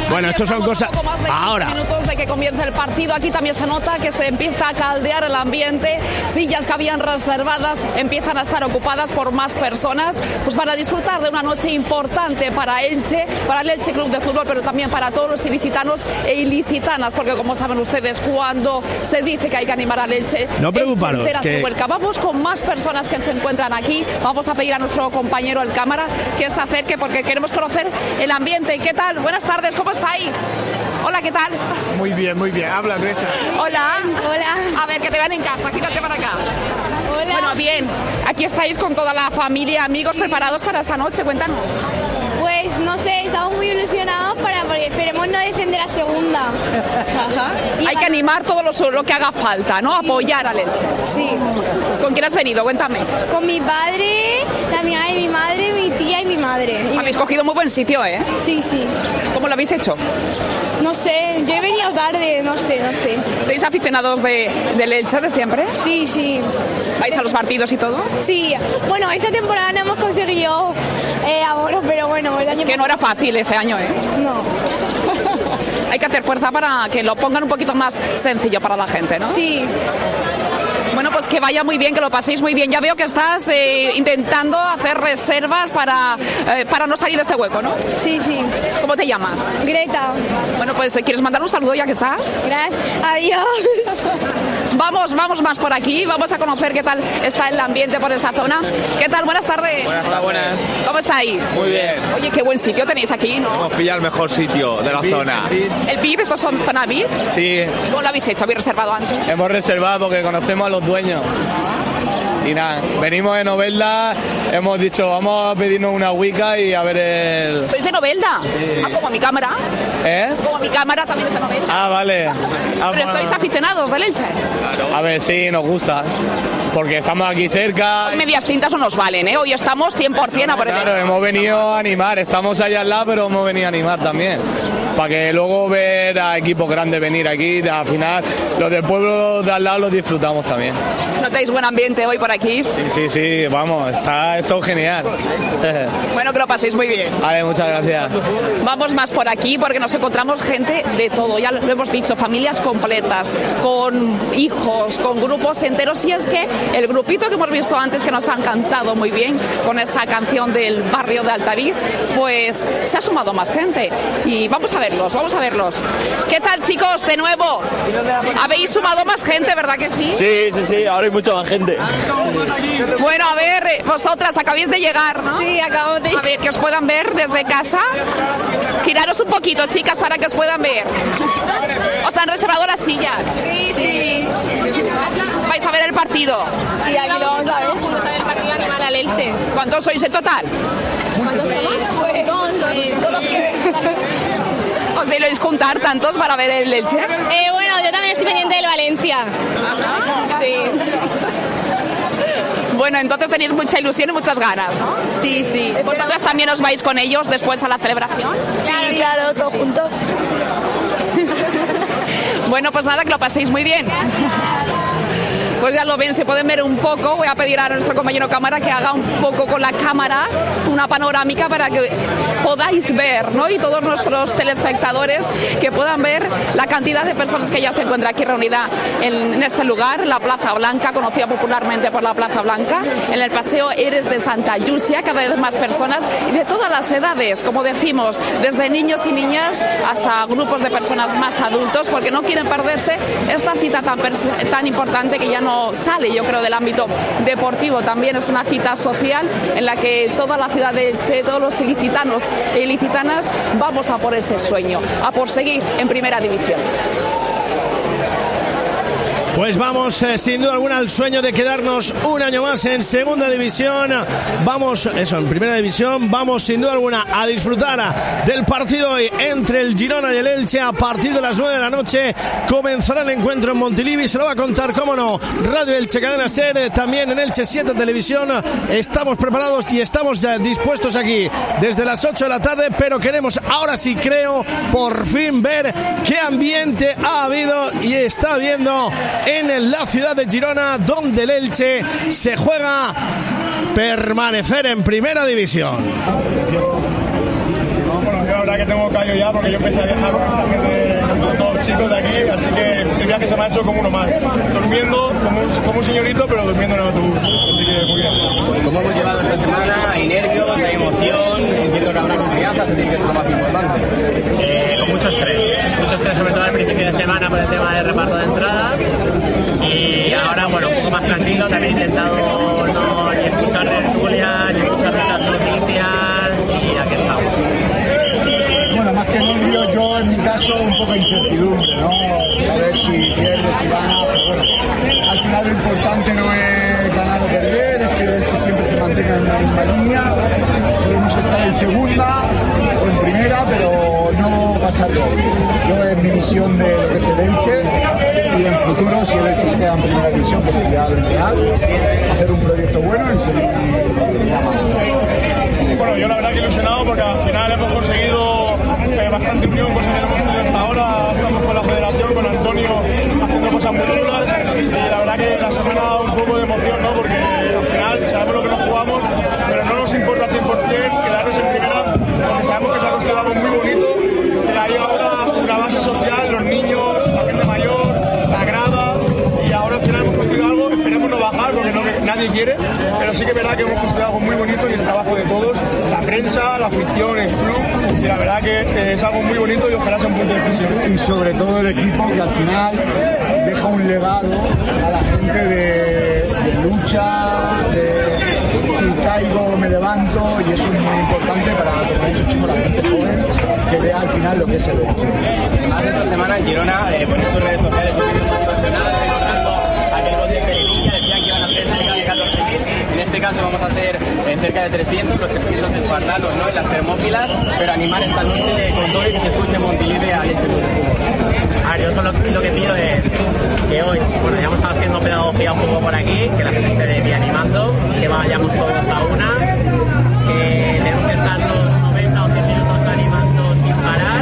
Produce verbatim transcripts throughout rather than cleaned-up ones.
Bueno, esto son cosas... Ahora. Minutos de que comience el partido. Aquí también se nota que se empieza a caldear el ambiente. Sillas que habían reservadas empiezan a estar ocupadas por más personas, pues para disfrutar de una noche importante para Elche, para el Elche Club de Fútbol, pero también para todos los ilicitanos e ilicitanas, porque como saben ustedes, cuando se dice que hay que animar al Elche, no preocuparos, Elche entera que... se vuelca. Vamos con más personas que se encuentran aquí. Vamos a pedir a nuestro compañero el cámara que se acerque porque queremos conocer el ambiente. ¿Qué tal? Buenas tardes, ¿cómo estáis? Hola, ¿qué tal? Muy bien, muy bien. Habla, Grecia. Hola. Hola. A ver, que te vean en casa, quítate para acá. Hola. Bueno, bien. Aquí estáis con toda la familia, amigos, sí, preparados para esta noche. Cuéntanos. Pues no sé, estamos muy ilusionados para porque esperemos no descender a segunda. Ajá. Hay que animar todo lo, lo que haga falta, ¿no? Sí. Apoyar al Elche. Sí. ¿Con quién has venido? Cuéntame. Con mi padre, la amiga de mi madre, mi tía y mi madre. Y habéis cogido muy buen sitio, ¿eh? Sí, sí. ¿Cómo lo habéis hecho? No sé, yo he venido tarde, no sé, no sé. ¿Sois aficionados de, del Elche de siempre? Sí, sí. ¿Vais a los partidos y todo? Sí. Bueno, esta temporada no hemos conseguido eh, abonos, pero bueno, el año es que no era fácil ese año, ¿eh? No. Hay que hacer fuerza para que lo pongan un poquito más sencillo para la gente, ¿no? Sí. Bueno, pues que vaya muy bien, que lo paséis muy bien. Ya veo que estás eh, intentando hacer reservas para, eh, para no salir de este hueco, ¿no? Sí, sí. ¿Cómo te llamas? Greta. Bueno, pues ¿quieres mandar un saludo ya que estás? Gracias. Adiós. Vamos, vamos más por aquí, vamos a conocer qué tal está el ambiente por esta zona. ¿Qué tal? Buenas tardes. Buenas, hola, buenas. ¿Cómo estáis? Muy bien. Oye, qué buen sitio tenéis aquí, ¿no? Hemos pillado el mejor sitio de la zona. ¿El V I P? ¿Estos son zona V I P? Sí. ¿Cómo lo habéis hecho? ¿Habéis reservado antes? Hemos reservado porque conocemos a los dueños. Y nada, venimos de Novelda, hemos dicho vamos a pedirnos una Wicca y a ver el... ¿Sois de Novelda? Sí. Ah, como mi cámara. ¿Eh? Como mi cámara también es de Novelda. Ah, vale. Ah, ¿Pero sois aficionados del Elche? Claro. A ver, sí, nos gusta. Porque estamos aquí cerca. Hoy medias tintas no nos valen, ¿eh? Hoy estamos cien por ciento a por el Claro, hemos venido a animar. Estamos allá al lado, pero hemos venido a animar también. Para que luego ver a equipos grandes venir aquí. Al final, los del pueblo de al lado los disfrutamos también. ¿Notáis buen ambiente hoy por aquí? Sí, sí, sí, vamos, está esto genial. Bueno, que lo paséis muy bien. Vale, muchas gracias. Vamos más por aquí porque nos encontramos gente de todo, ya lo hemos dicho, familias completas, con hijos, con grupos enteros. Y es que el grupito que hemos visto antes, que nos han cantado muy bien con esa canción del barrio de Altavix, pues se ha sumado más gente. Y vamos a verlos, vamos a verlos. ¿Qué tal, chicos? De nuevo, habéis sumado más gente, ¿verdad que sí? Sí, sí, sí, ahora hay mucha más gente. Bueno, a ver, vosotras acabáis de llegar, ¿no? Sí, acabamos de llegar. A ver, que os puedan ver desde casa. Giraros un poquito, chicas, para que os puedan ver. ¿Os han reservado las sillas? Sí, sí. ¿Vais a ver el partido? Sí, aquí lo vamos a ver. Vamos a ver el partido animal al Elche. ¿Cuántos sois en total? ¿Cuántos somos? Dos. ¿Os iréis juntar tantos para ver el Elche? Eh, bueno, yo también estoy pendiente del Valencia. Ajá. Sí. Bueno, entonces tenéis mucha ilusión y muchas ganas, ¿no? Sí, sí. ¿Vosotras también os vais con ellos después a la celebración? Sí, claro, todos juntos. Bueno, pues nada, que lo paséis muy bien. Pues ya lo ven, se pueden ver un poco. Voy a pedir a nuestro compañero cámara que haga un poco con la cámara una panorámica para que podáis ver, ¿no? Y todos nuestros telespectadores que puedan ver la cantidad de personas que ya se encuentra aquí reunida en, en este lugar, la Plaza Blanca, conocida popularmente por la Plaza Blanca, en el Paseo Eres de Santa Llúcia, cada vez más personas y de todas las edades, como decimos, desde niños y niñas hasta grupos de personas más adultos, porque no quieren perderse esta cita tan, tan importante que ya no sale, yo creo, del ámbito deportivo. También es una cita social en la que toda la ciudad de Elche, todos los ilicitanos e ilicitanas vamos a por ese sueño, a por seguir en primera división. Pues vamos, eh, sin duda alguna, al sueño de quedarnos un año más en segunda división. Vamos, eso, en primera división. Vamos, sin duda alguna, a disfrutar del partido hoy entre el Girona y el Elche. A partir de las nueve de la noche comenzará el encuentro en Montilivi. Se lo va a contar, cómo no, Radio Elche Cadena Ser, también en Elche siete Televisión. Estamos preparados y estamos ya dispuestos aquí desde las ocho de la tarde, pero queremos, ahora sí creo, por fin ver qué ambiente ha habido y está habiendo en la ciudad de Girona, donde el Elche se juega permanecer en primera división. que tengo callo ya porque yo empecé a viajar con esta gente, con todos chicos de aquí, así que el viaje se me ha hecho como uno más. Durmiendo como un, como un señorito, pero durmiendo en el autobús, así que muy bien. ¿Cómo hemos llevado esta semana? ¿Hay nervios? ¿Hay emoción? Entiendo que habrá confianza, así que es lo más importante. Eh, con mucho estrés, mucho estrés sobre todo al principio de semana por el tema del reparto de entradas y ahora bueno, un poco más tranquilo, también he intentado no ni escuchar tertulia, ni escuchar muchas noticias y aquí estamos. Bueno, más que nervios, yo en mi caso un poco de incertidumbre, ¿no? Saber si pierde, si gana, pero bueno, al final lo importante no es ganar o perder, es que el Elche siempre se mantenga en la misma línea, podemos estar en segunda o en primera, pero no pasar de ahí. Yo es mi visión de lo que es el Elche y en futuro, si el Elche se queda en primera división, pues sería lo ideal, hacer un proyecto bueno y seguir la marcha. Bueno, yo la verdad que ilusionado porque al final hemos conseguido eh, bastante unión, cosas que no hemos tenido hasta ahora, estamos con la federación, con Antonio haciendo cosas muy chulas y la verdad que la semana ha dado un poco de emoción, ¿no? Porque al final sabemos lo que nos jugamos, pero no nos importa cien por ciento quedarnos en primera porque sabemos que se ha construido algo muy bonito, que hay ahora una base social, los niños, la gente mayor, la grada y ahora al final hemos construido algo, esperemos no bajar porque no, nadie quiere, pero sí que es verdad que hemos construido algo muy bonito y es trabajo de todos, la prensa, la afición, el club y la verdad que eh, es algo muy bonito y ojalá sea un punto de decisión. Y sobre todo el equipo que al final deja un legado a la gente de, de lucha, de si caigo me levanto y eso es muy importante para, como he dicho chico, la gente joven que vea al final lo que es el Elche. Además esta semana en Girona eh, pone en sus redes sociales un vídeo motivacional recordando aquel gol de Peremilla, decían que iban a ser cerca de catorce mil, en este caso vamos a hacer eh, cerca de trescientos, los trescientos espartanos, ¿no? En las Termópilas, pero animar esta noche con todo y que se escuche Montilive a Elche Club de Fútbol. A ver, yo solo lo que pido es que hoy, bueno, ya hemos estado haciendo pedagogía un poco por aquí, que la gente esté de pie animando, que vayamos todos a una, que tenemos que estar los noventa o cien minutos animando sin parar,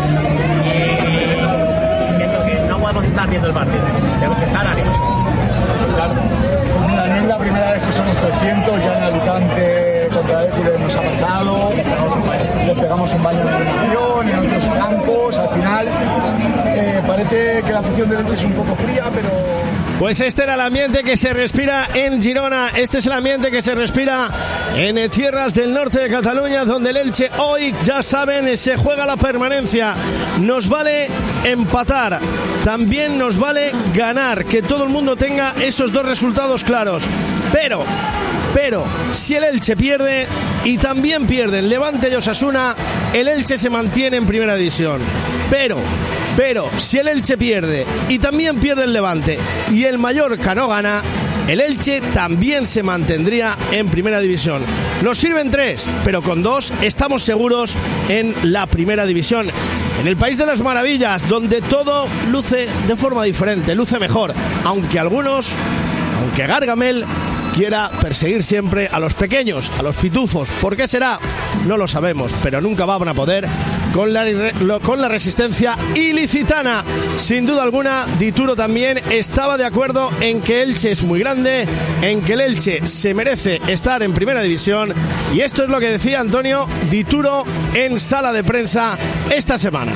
y eso, que no podemos estar viendo el partido, tenemos que estar animando. Claro. Mira, no es la primera vez que somos trescientos, ya en Alicante contra Hércules nos ha pasado, le pegamos un baño en la animación, en otros campos, al final eh, parece que la afición del Elche es un poco fría, pero... Pues este era el ambiente que se respira en Girona, este es el ambiente que se respira en tierras del norte de Cataluña, donde el Elche hoy, ya saben, se juega la permanencia. Nos vale empatar, también nos vale ganar, que todo el mundo tenga esos dos resultados claros. Pero, pero, si el Elche pierde y también pierden Levante y Osasuna, el Elche se mantiene en primera división. Pero... Pero si el Elche pierde y también pierde el Levante y el Mallorca no gana, el Elche también se mantendría en primera división. Nos sirven tres, pero con dos estamos seguros en la primera división. En el país de las maravillas, donde todo luce de forma diferente, luce mejor, aunque algunos, aunque Gargamel quiera perseguir siempre a los pequeños, a los pitufos. ¿Por qué será? No lo sabemos, pero nunca van a poder con la, con la resistencia ilicitana. Sin duda alguna, Dituro también estaba de acuerdo en que Elche es muy grande, en que el Elche se merece estar en primera división, y esto es lo que decía Antonio Dituro en sala de prensa esta semana.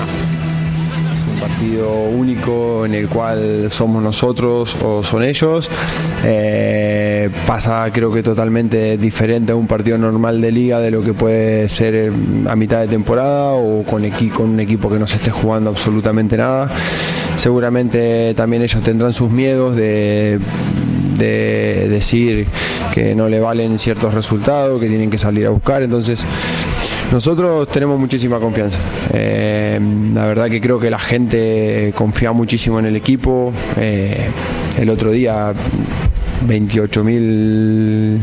Partido único en el cual somos nosotros o son ellos. Eh, pasa creo que totalmente diferente a un partido normal de liga de lo que puede ser a mitad de temporada o con, equi- con un equipo que no se esté jugando absolutamente nada. Seguramente también ellos tendrán sus miedos de de decir que no le valen ciertos resultados, que tienen que salir a buscar. Entonces nosotros tenemos muchísima confianza. Eh, la verdad que creo que la gente confía muchísimo en el equipo. Eh, el otro día veintiocho mil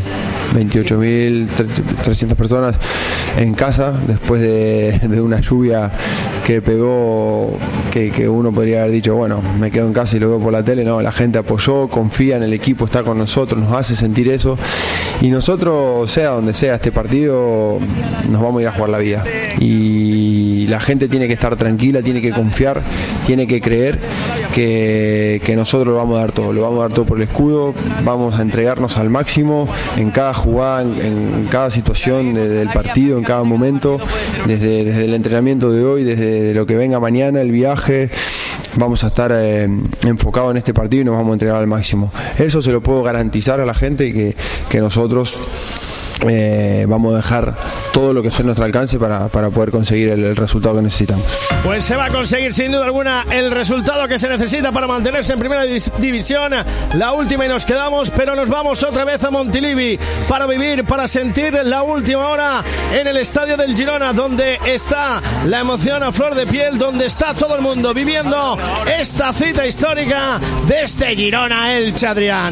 trescientas personas en casa después de, de una lluvia que pegó, que, que uno podría haber dicho, bueno, me quedo en casa y lo veo por la tele. No, la gente apoyó, confía en el equipo, está con nosotros, nos hace sentir eso, y nosotros, sea donde sea este partido, nos vamos a ir a jugar la vida, y la gente tiene que estar tranquila, tiene que confiar, tiene que creer que, que nosotros lo vamos a dar todo, lo vamos a dar todo por el escudo, vamos a entregarnos al máximo en cada jugada, en, en cada situación de, del partido, en cada momento, desde, desde el entrenamiento de hoy, desde lo que venga mañana, el viaje. Vamos a estar eh, enfocados en este partido y nos vamos a entregar al máximo. Eso se lo puedo garantizar a la gente, que, que nosotros Eh, vamos a dejar todo lo que esté en nuestro alcance para, para poder conseguir el, el resultado que necesitamos. Pues se va a conseguir sin duda alguna el resultado que se necesita para mantenerse en primera división. La última y nos quedamos, pero nos vamos otra vez a Montilivi para vivir, para sentir la última hora en el estadio del Girona, donde está la emoción a flor de piel, donde está todo el mundo viviendo esta cita histórica de este Girona Elche, Adrián.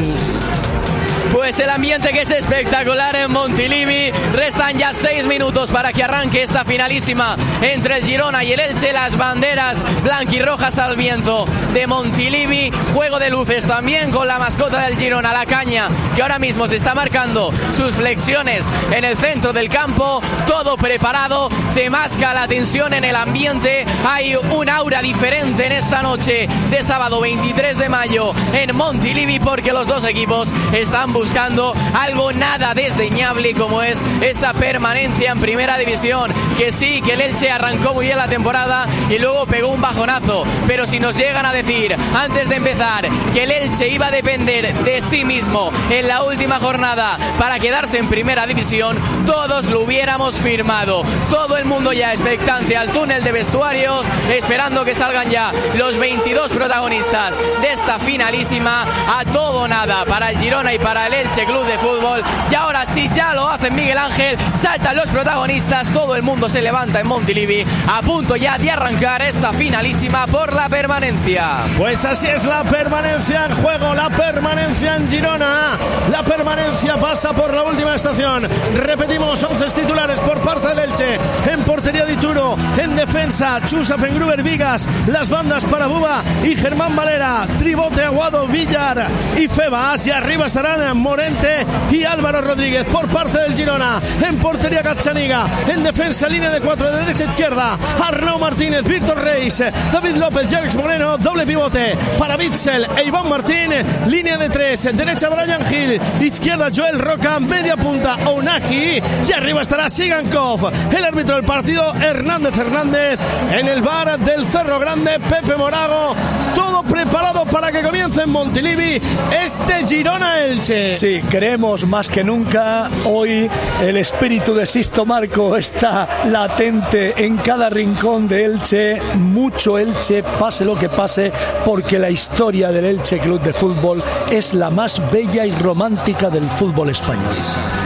Pues el ambiente que es espectacular en Montilivi. Restan ya seis minutos para que arranque esta finalísima entre el Girona y el Elche. Las banderas blanquirrojas al viento de Montilivi. Juego de luces también con la mascota del Girona, la caña, que ahora mismo se está marcando sus flexiones en el centro del campo. Todo preparado, se masca la tensión en el ambiente. Hay un aura diferente en esta noche de sábado veintitrés de mayo en Montilivi, porque los dos equipos están buscando buscando algo nada desdeñable, como es esa permanencia en primera división. Que sí, que el Elche arrancó muy bien la temporada y luego pegó un bajonazo, pero si nos llegan a decir antes de empezar que el Elche iba a depender de sí mismo en la última jornada para quedarse en primera división, todos lo hubiéramos firmado. Todo el mundo ya expectante al túnel de vestuarios, esperando que salgan ya los veintidós protagonistas de esta finalísima. A todo o nada para el Girona y para el Elche Club de Fútbol. Y ahora sí, ya lo hacen Miguel Ángel, saltan los protagonistas, todo el mundo se levanta en Montilivi, a punto ya de arrancar esta finalísima por la permanencia. Pues así es, la permanencia en juego, la permanencia en Girona. La permanencia pasa por la última estación. Repetimos, once titulares por parte del Elche. En portería Dituro, en defensa Chusa Fengruber Vigas, las bandas para Buba y Germán Valera, Tribote, Aguado, Villar y Febas, y arriba estarán Morente y Álvaro Rodríguez por parte del Girona. En portería Cachaniga, en defensa línea de cuatro de derecha a izquierda, Arnau Martínez, Víctor Reis, David López, Alex Moreno, doble pivote para Bitzel e Iván Martín, línea de tres, derecha Brian Gil, izquierda Joel Roca, media punta Ounahi y arriba estará Sigankov. El árbitro del partido Hernández Hernández, en el bar del Cerro Grande Pepe Morago. Todo preparado para que comience en Montilivi este Girona Elche. Sí, creemos más que nunca. Hoy el espíritu de Sisto Marco está latente en cada rincón de Elche. Mucho Elche, pase lo que pase, porque la historia del Elche Club de Fútbol es la más bella y romántica del fútbol español.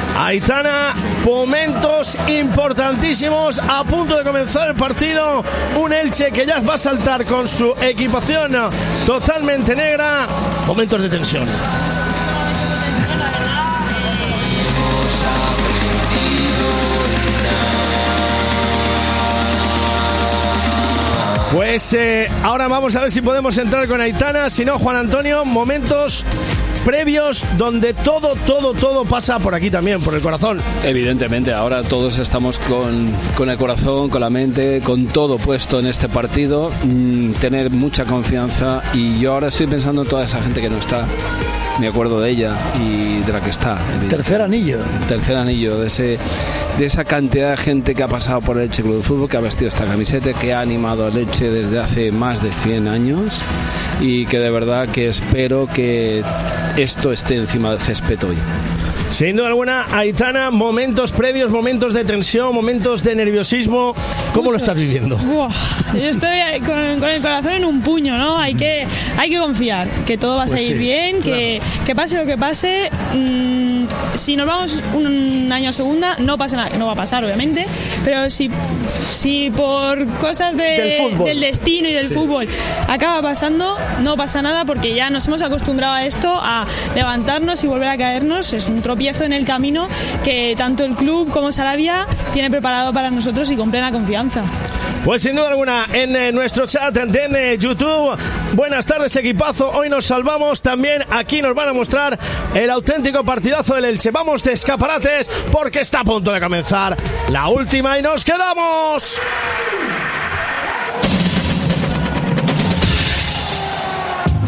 Aitana, momentos importantísimos a punto de comenzar el partido. Un Elche que ya va a saltar con su equipación totalmente negra. Momentos de tensión. Pues eh, ahora vamos a ver si podemos entrar con Aitana. Si no, Juan Antonio, momentos previos donde todo, todo, todo pasa por aquí también, por el corazón. Evidentemente, ahora todos estamos con, con el corazón, con la mente, con todo puesto en este partido, mmm, tener mucha confianza, y yo ahora estoy pensando en toda esa gente que no está. Me acuerdo de ella y de la que está. Tercer anillo. Tercer anillo, de ese de esa cantidad de gente que ha pasado por el Elche Club de Fútbol, que ha vestido esta camiseta, que ha animado al Elche desde hace más de cien años, y que de verdad que espero que esto esté encima del césped hoy. Sin duda alguna, Aitana, momentos previos, momentos de tensión, momentos de nerviosismo. ¿Cómo Mucho. lo estás viviendo? Buah, yo estoy con, con el corazón en un puño, ¿no? Hay que, hay que confiar, que todo va a pues salir sí, bien, claro. que, que pase lo que pase. Mmm, si nos vamos un año a segunda, no pasa nada, no va a pasar, obviamente, pero si, si por cosas de, del, del destino y del sí. fútbol acaba pasando, no pasa nada, porque ya nos hemos acostumbrado a esto, a levantarnos y volver a caernos. Es un tropiezo en el camino que tanto el club como Sarabia tiene preparado para nosotros y con plena confianza. Pues sin duda alguna, en eh, nuestro chat de eh, YouTube, buenas tardes equipazo, hoy nos salvamos. También aquí nos van a mostrar el auténtico partidazo del Elche. Vamos de escaparates porque está a punto de comenzar la última y nos quedamos.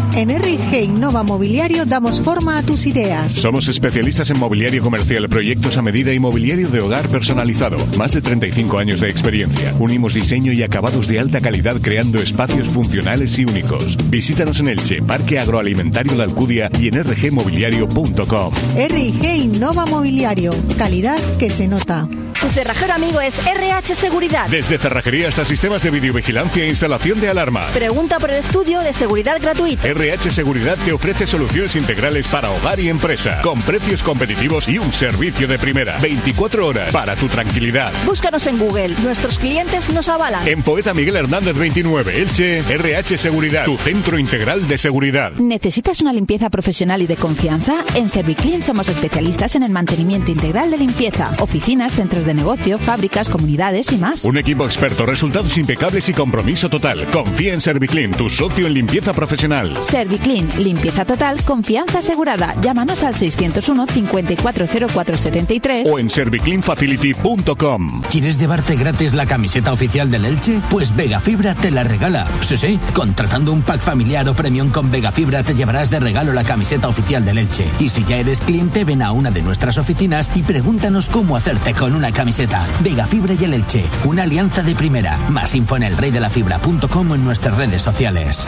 En R I G Innova Mobiliario damos forma a tus ideas. Somos especialistas en mobiliario comercial, proyectos a medida y mobiliario de hogar personalizado. Más de treinta y cinco años de experiencia. Unimos diseño y acabados de alta calidad creando espacios funcionales y únicos. Visítanos en Elche, Parque Agroalimentario La Alcudia y en r g mobiliario punto com. R I G Innova Mobiliario. Calidad que se nota. Tu cerrajero amigo es R H Seguridad. Desde cerrajería hasta sistemas de videovigilancia e instalación de alarmas. Pregunta por el estudio de seguridad gratuito. R H Seguridad te ofrece soluciones integrales para hogar y empresa, con precios competitivos y un servicio de primera. veinticuatro horas para tu tranquilidad. Búscanos en Google. Nuestros clientes nos avalan. En Poeta Miguel Hernández veintinueve, Elche, R H Seguridad, tu centro integral de seguridad. ¿Necesitas una limpieza profesional y de confianza? En Serviclean somos especialistas en el mantenimiento integral de limpieza, oficinas, centros de negocio, fábricas, comunidades y más. Un equipo experto, resultados impecables y compromiso total. Confía en Serviclean, tu socio en limpieza profesional. Serviclean, limpieza total, confianza asegurada. Llámanos al seiscientos uno, cincuenta y cuatro cero cuatro setenta y tres o en serviclean facility punto com. ¿Quieres llevarte gratis la camiseta oficial del Elche? Pues Vegafibra te la regala. Sí, sí, contratando un pack familiar o premium con Vegafibra te llevarás de regalo la camiseta oficial del Elche. Y si ya eres cliente, ven a una de nuestras oficinas y pregúntanos cómo hacerte con una camiseta. Vegafibra y el Elche, una alianza de primera. Más info en el rey de la fibra punto com o en nuestras redes sociales.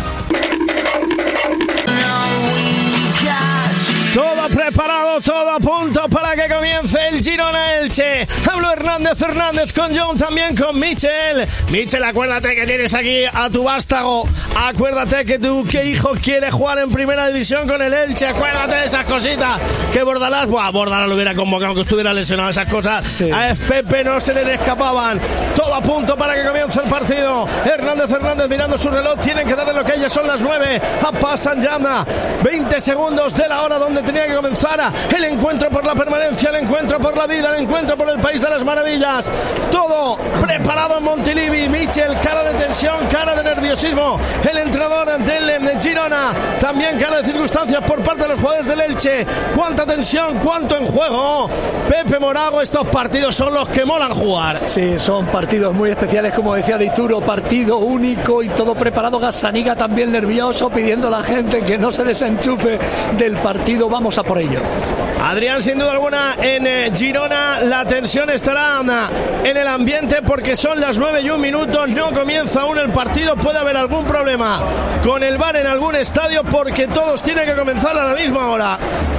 Todo preparado, todo a punto para que comience el Girona Elche. Hablo Hernández Hernández con John, también con Michel. Michel, acuérdate que tienes aquí a tu vástago. Acuérdate que tu que hijo quiere jugar en primera división con el Elche. Acuérdate de esas cositas. Que Bordalás, buah, Bordalás lo hubiera convocado, que estuviera lesionado. Esas cosas sí. A Pepe no se le escapaban. Todo a punto para que comience el partido. Hernández Hernández mirando su reloj. Tienen que darle lo que ellas son las nueve. A pasan ya veinte segundos de la hora donde tenía que comenzar el encuentro por la permanencia, el encuentro por la vida, el encuentro por el país de las maravillas. Todo preparado en Montilivi. Michel, cara de tensión, cara de nerviosismo. El entrenador del Girona, también cara de circunstancias por parte de los jugadores del Elche. Cuánta tensión, cuánto en juego. Pepe Morago, estos partidos son los que molan jugar. Sí, son partidos muy especiales, como decía Dituro, partido único y todo preparado. Gazzaniga también nervioso, pidiendo a la gente que no se desenchufe del partido. Vamos a por ello. Adrián, sin duda alguna, en eh, Girona la tensión estará en el ambiente porque son las nueve y un minuto, no comienza aún el partido, puede haber algún problema con el V A R en algún estadio porque todos tienen que comenzar a la misma hora.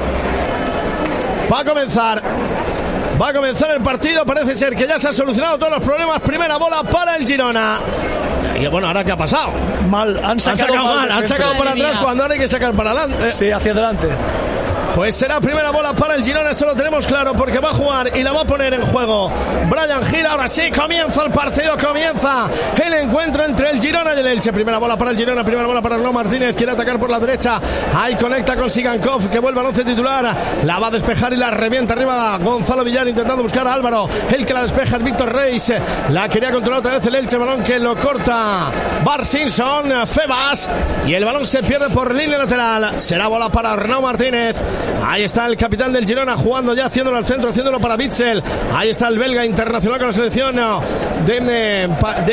Va a comenzar, va a comenzar el partido, parece ser que ya se han solucionado todos los problemas, primera bola para el Girona. Y bueno, ¿ahora qué ha pasado? Mal, han sacado, han sacado mal, mal han sacado para atrás cuando ahora hay que sacar para adelante. Sí, hacia adelante. Pues será primera bola para el Girona, eso lo tenemos claro, porque va a jugar y la va a poner en juego Brian Gil. Ahora sí, comienza el partido, comienza el encuentro entre el Girona y el Elche. Primera bola para el Girona, primera bola para Arnaud Martínez, quiere atacar por la derecha. Ahí conecta con Sigankov, que vuelve al once titular. La va a despejar y la revienta arriba Gonzalo Villar intentando buscar a Álvaro. El que la despeja es Víctor Reis. La quería controlar otra vez el Elche, balón que lo corta Bart Simpson, Febas. Y el balón se pierde por línea lateral. Será bola para Arnaud Martínez. Ahí está el capitán del Girona jugando ya, haciéndolo al centro, haciéndolo para Bitzel. Ahí está el belga internacional con la selección de, de,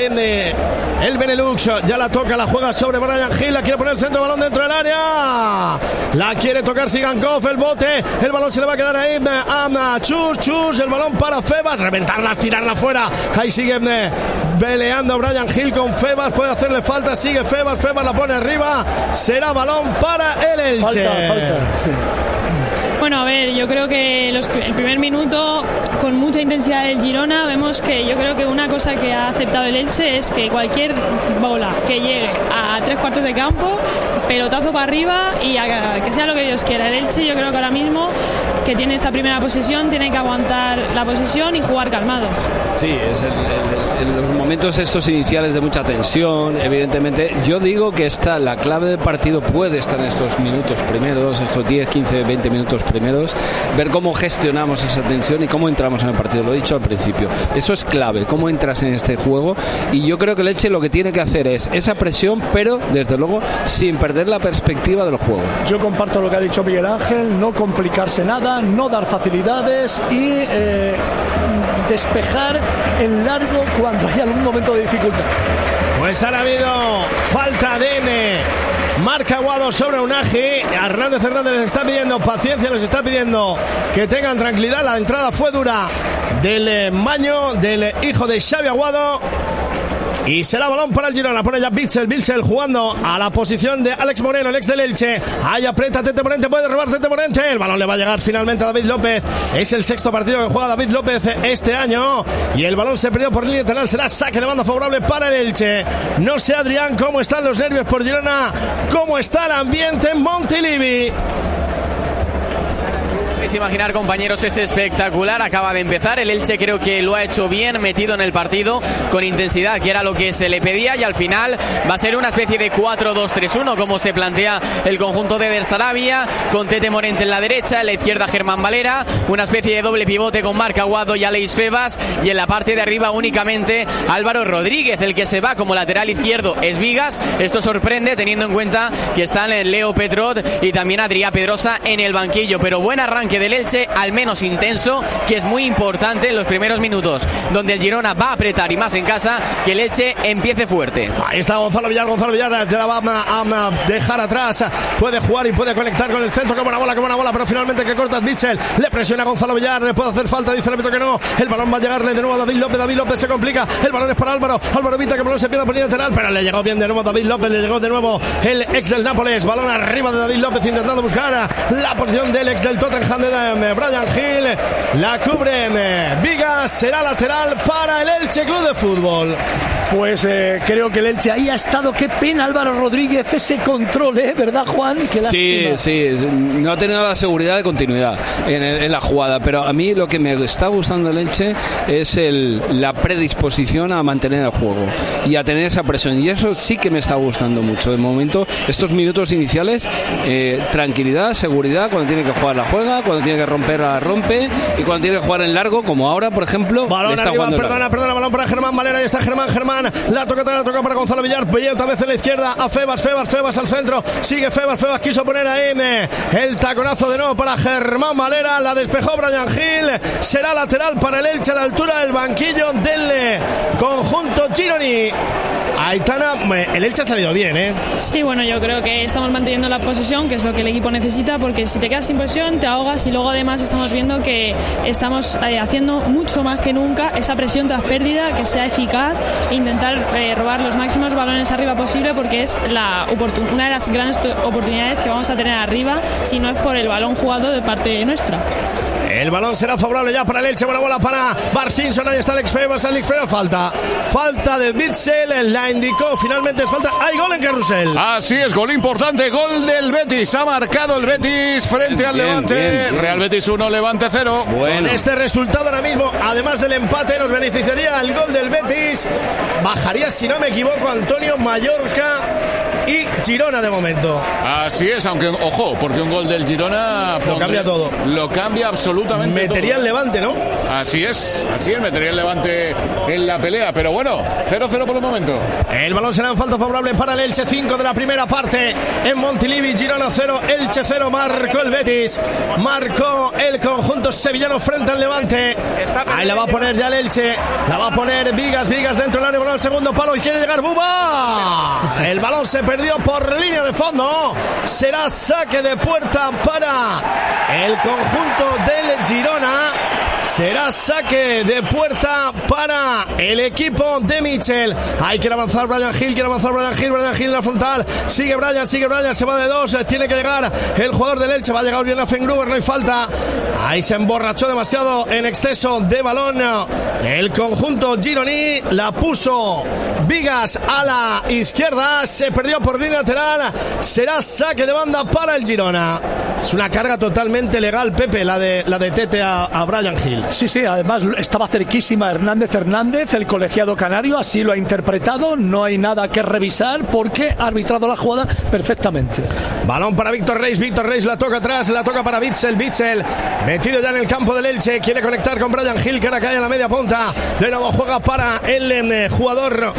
de el Benelux. Ya la toca, la juega sobre Brian Gil. La quiere poner el centro, balón dentro del área. La quiere tocar Sigankov, el bote. El balón se le va a quedar ahí a Chus, Chus. El balón para Febas, reventarla, tirarla fuera. Ahí sigue peleando Brian Gil con Febas. Puede hacerle falta, sigue Febas. Febas la pone arriba. Será balón para el Elche. Falta, falta, sí. Bueno, a ver, yo creo que los, el primer minuto, con mucha intensidad del Girona, vemos que yo creo que una cosa que ha aceptado el Elche es que cualquier bola que llegue a tres cuartos de campo, pelotazo para arriba y a, que sea lo que Dios quiera. El Elche, yo creo que ahora mismo, que tiene esta primera posesión, tiene que aguantar la posesión y jugar calmados. Sí, es el, el, el, los momentos estos iniciales de mucha tensión, evidentemente. Yo digo que está la clave del partido, puede estar en estos minutos primeros, estos diez, quince, veinte minutos primeros, ver cómo gestionamos esa tensión y cómo entramos en el partido. Lo he dicho al principio, eso es clave, cómo entras en este juego, y yo creo que el Elche lo que tiene que hacer es esa presión, pero desde luego sin perder la perspectiva del juego. Yo comparto lo que ha dicho Miguel Ángel, no complicarse nada, no dar facilidades y eh, despejar en largo cuando hay algún momento de dificultad. Pues ha habido falta de Marca Aguado sobre Unagi. Hernández Hernández les está pidiendo paciencia, les está pidiendo que tengan tranquilidad. La entrada fue dura del eh, Maño, del eh, hijo de Xavi Aguado. Y será balón para el Girona. Pone ya Bitzel, Bitzel jugando a la posición de Alex Moreno, el ex del Elche. Ahí aprieta Tete Morente, puede robar Tete Morente. El balón le va a llegar finalmente a David López. Es el sexto partido que juega David López este año. Y el balón se perdió por línea lateral. Será saque de banda favorable para el Elche. No sé, Adrián, cómo están los nervios por Girona, cómo está el ambiente en Montilivi. Podéis imaginar, compañeros, es espectacular. Acaba de empezar, el Elche creo que lo ha hecho bien, metido en el partido con intensidad, que era lo que se le pedía, y al final va a ser una especie de cuatro dos tres uno como se plantea el conjunto de Der Sarabia, con Tete Morente en la derecha, en la izquierda Germán Valera, una especie de doble pivote con Marc Aguado y Aleix Febas, y en la parte de arriba únicamente Álvaro Rodríguez. El que se va como lateral izquierdo es Vigas. Esto sorprende teniendo en cuenta que están Leo Petrot y también Adrià Pedrosa en el banquillo, pero buen arranque del Elche, al menos intenso, que es muy importante en los primeros minutos, donde el Girona va a apretar, y más en casa, que el Elche empiece fuerte. Ahí está Gonzalo Villar, Gonzalo Villar ya la va a, a dejar atrás, puede jugar y puede conectar con el centro. Qué buena bola, qué buena bola, pero finalmente que corta Bitzel, le presiona a Gonzalo Villar, le puede hacer falta, dice el árbitro que no. El balón va a llegarle de nuevo a David López, David López se complica, el balón es para Álvaro, Álvaro evita que el balón se pierda por línea lateral, pero le llegó bien de nuevo a David López, le llegó de nuevo el ex del Nápoles, balón arriba de David López intentando buscar la posición del ex del Tottenham de Bryan Gil, la cubre Vigas, será lateral para el Elche Club de Fútbol. Pues eh, creo que el Elche ahí ha estado. Qué pena Álvaro Rodríguez, ese control, ¿eh? ¿Verdad, Juan? Qué lástima. Sí, sí, no ha tenido la seguridad de continuidad en, el, en la jugada, pero a mí lo que me está gustando el Elche es el, la predisposición a mantener el juego y a tener esa presión, y eso sí que me está gustando mucho. De momento, estos minutos iniciales, eh, tranquilidad, seguridad, cuando tiene que jugar la juega, cuando tiene que romper la rompe, y cuando tiene que jugar en largo, como ahora, por ejemplo, balón está arriba, perdona, perdona, balón para Germán Valera, ahí está Germán, Germán, la toca atrás, la toca para Gonzalo Villar, Villar otra vez en la izquierda a Febas, Febas, Febas al centro, sigue Febas, Febas quiso poner ahí el taconazo de nuevo para Germán Valera, la despejó Bryan Gil, será lateral para el Elche a la altura del banquillo del conjunto Gironi. Aitana, el Elche ha salido bien, ¿eh? Sí, bueno, yo creo que estamos manteniendo la posesión, que es lo que el equipo necesita, porque si te quedas sin posesión te ahogas, y luego además estamos viendo que estamos eh, haciendo mucho más que nunca esa presión tras pérdida, que sea eficaz, e intentar eh, robar los máximos balones arriba posible, porque es la oportun- una de las grandes oportunidades que vamos a tener arriba, si no es por el balón jugado de parte nuestra. El balón será favorable ya para el Elche. Buena bola para Bart Simpson. Ahí está Alex Febas. Alex Febas, falta. Falta de Bitzel. La indicó. Finalmente es falta. Hay gol en Carrusel. Así es, gol importante. Gol del Betis. Ha marcado el Betis frente bien, al bien, Levante. Bien, bien. Real Betis uno, Levante cero. Bueno. Con este resultado ahora mismo, además del empate, nos beneficiaría el gol del Betis. Bajaría, si no me equivoco, Antonio, Mallorca y Girona de momento. Así es, aunque ojo, porque un gol del Girona lo cambia todo. Lo cambia absolutamente metería todo. el Levante, ¿no? Así es, así es, metería el Levante en la pelea, pero bueno, cero cero por el momento. El balón será en falta favorable para el Elche, cinco de la primera parte en Montilivi. Girona cero, Elche cero. Marcó el Betis, marcó el conjunto sevillano frente al Levante. Ahí la va a poner ya el Elche, la va a poner Vigas, Vigas dentro del área, balón al segundo palo y quiere llegar Buba. El balón se perdió por línea de fondo. Será saque de puerta para el conjunto del Girona. Será saque de puerta para el equipo de Michel. Ahí quiere avanzar Bryan Gil, quiere avanzar Bryan Gil, Bryan Gil en la frontal. Sigue Bryan, sigue Bryan, se va de dos. Tiene que llegar el jugador del Elche. Va a llegar bien a Fengruber, no hay falta. Ahí se emborrachó demasiado en exceso de balón el conjunto gironí. La puso Vigas a la izquierda. Se perdió por línea lateral. Será saque de banda para el Girona. Es una carga totalmente legal, Pepe, la de, la de Tete a, a Bryan Gil. Sí, sí, además estaba cerquísima Hernández Hernández, el colegiado canario, así lo ha interpretado. No hay nada que revisar porque ha arbitrado la jugada perfectamente. Balón para Víctor Reis, Víctor Reis la toca atrás, la toca para Bitzel, Bitzel metido ya en el campo del Elche, quiere conectar con Bryan Gil, que ahora cae en la media punta. De nuevo juega para el eh, jugador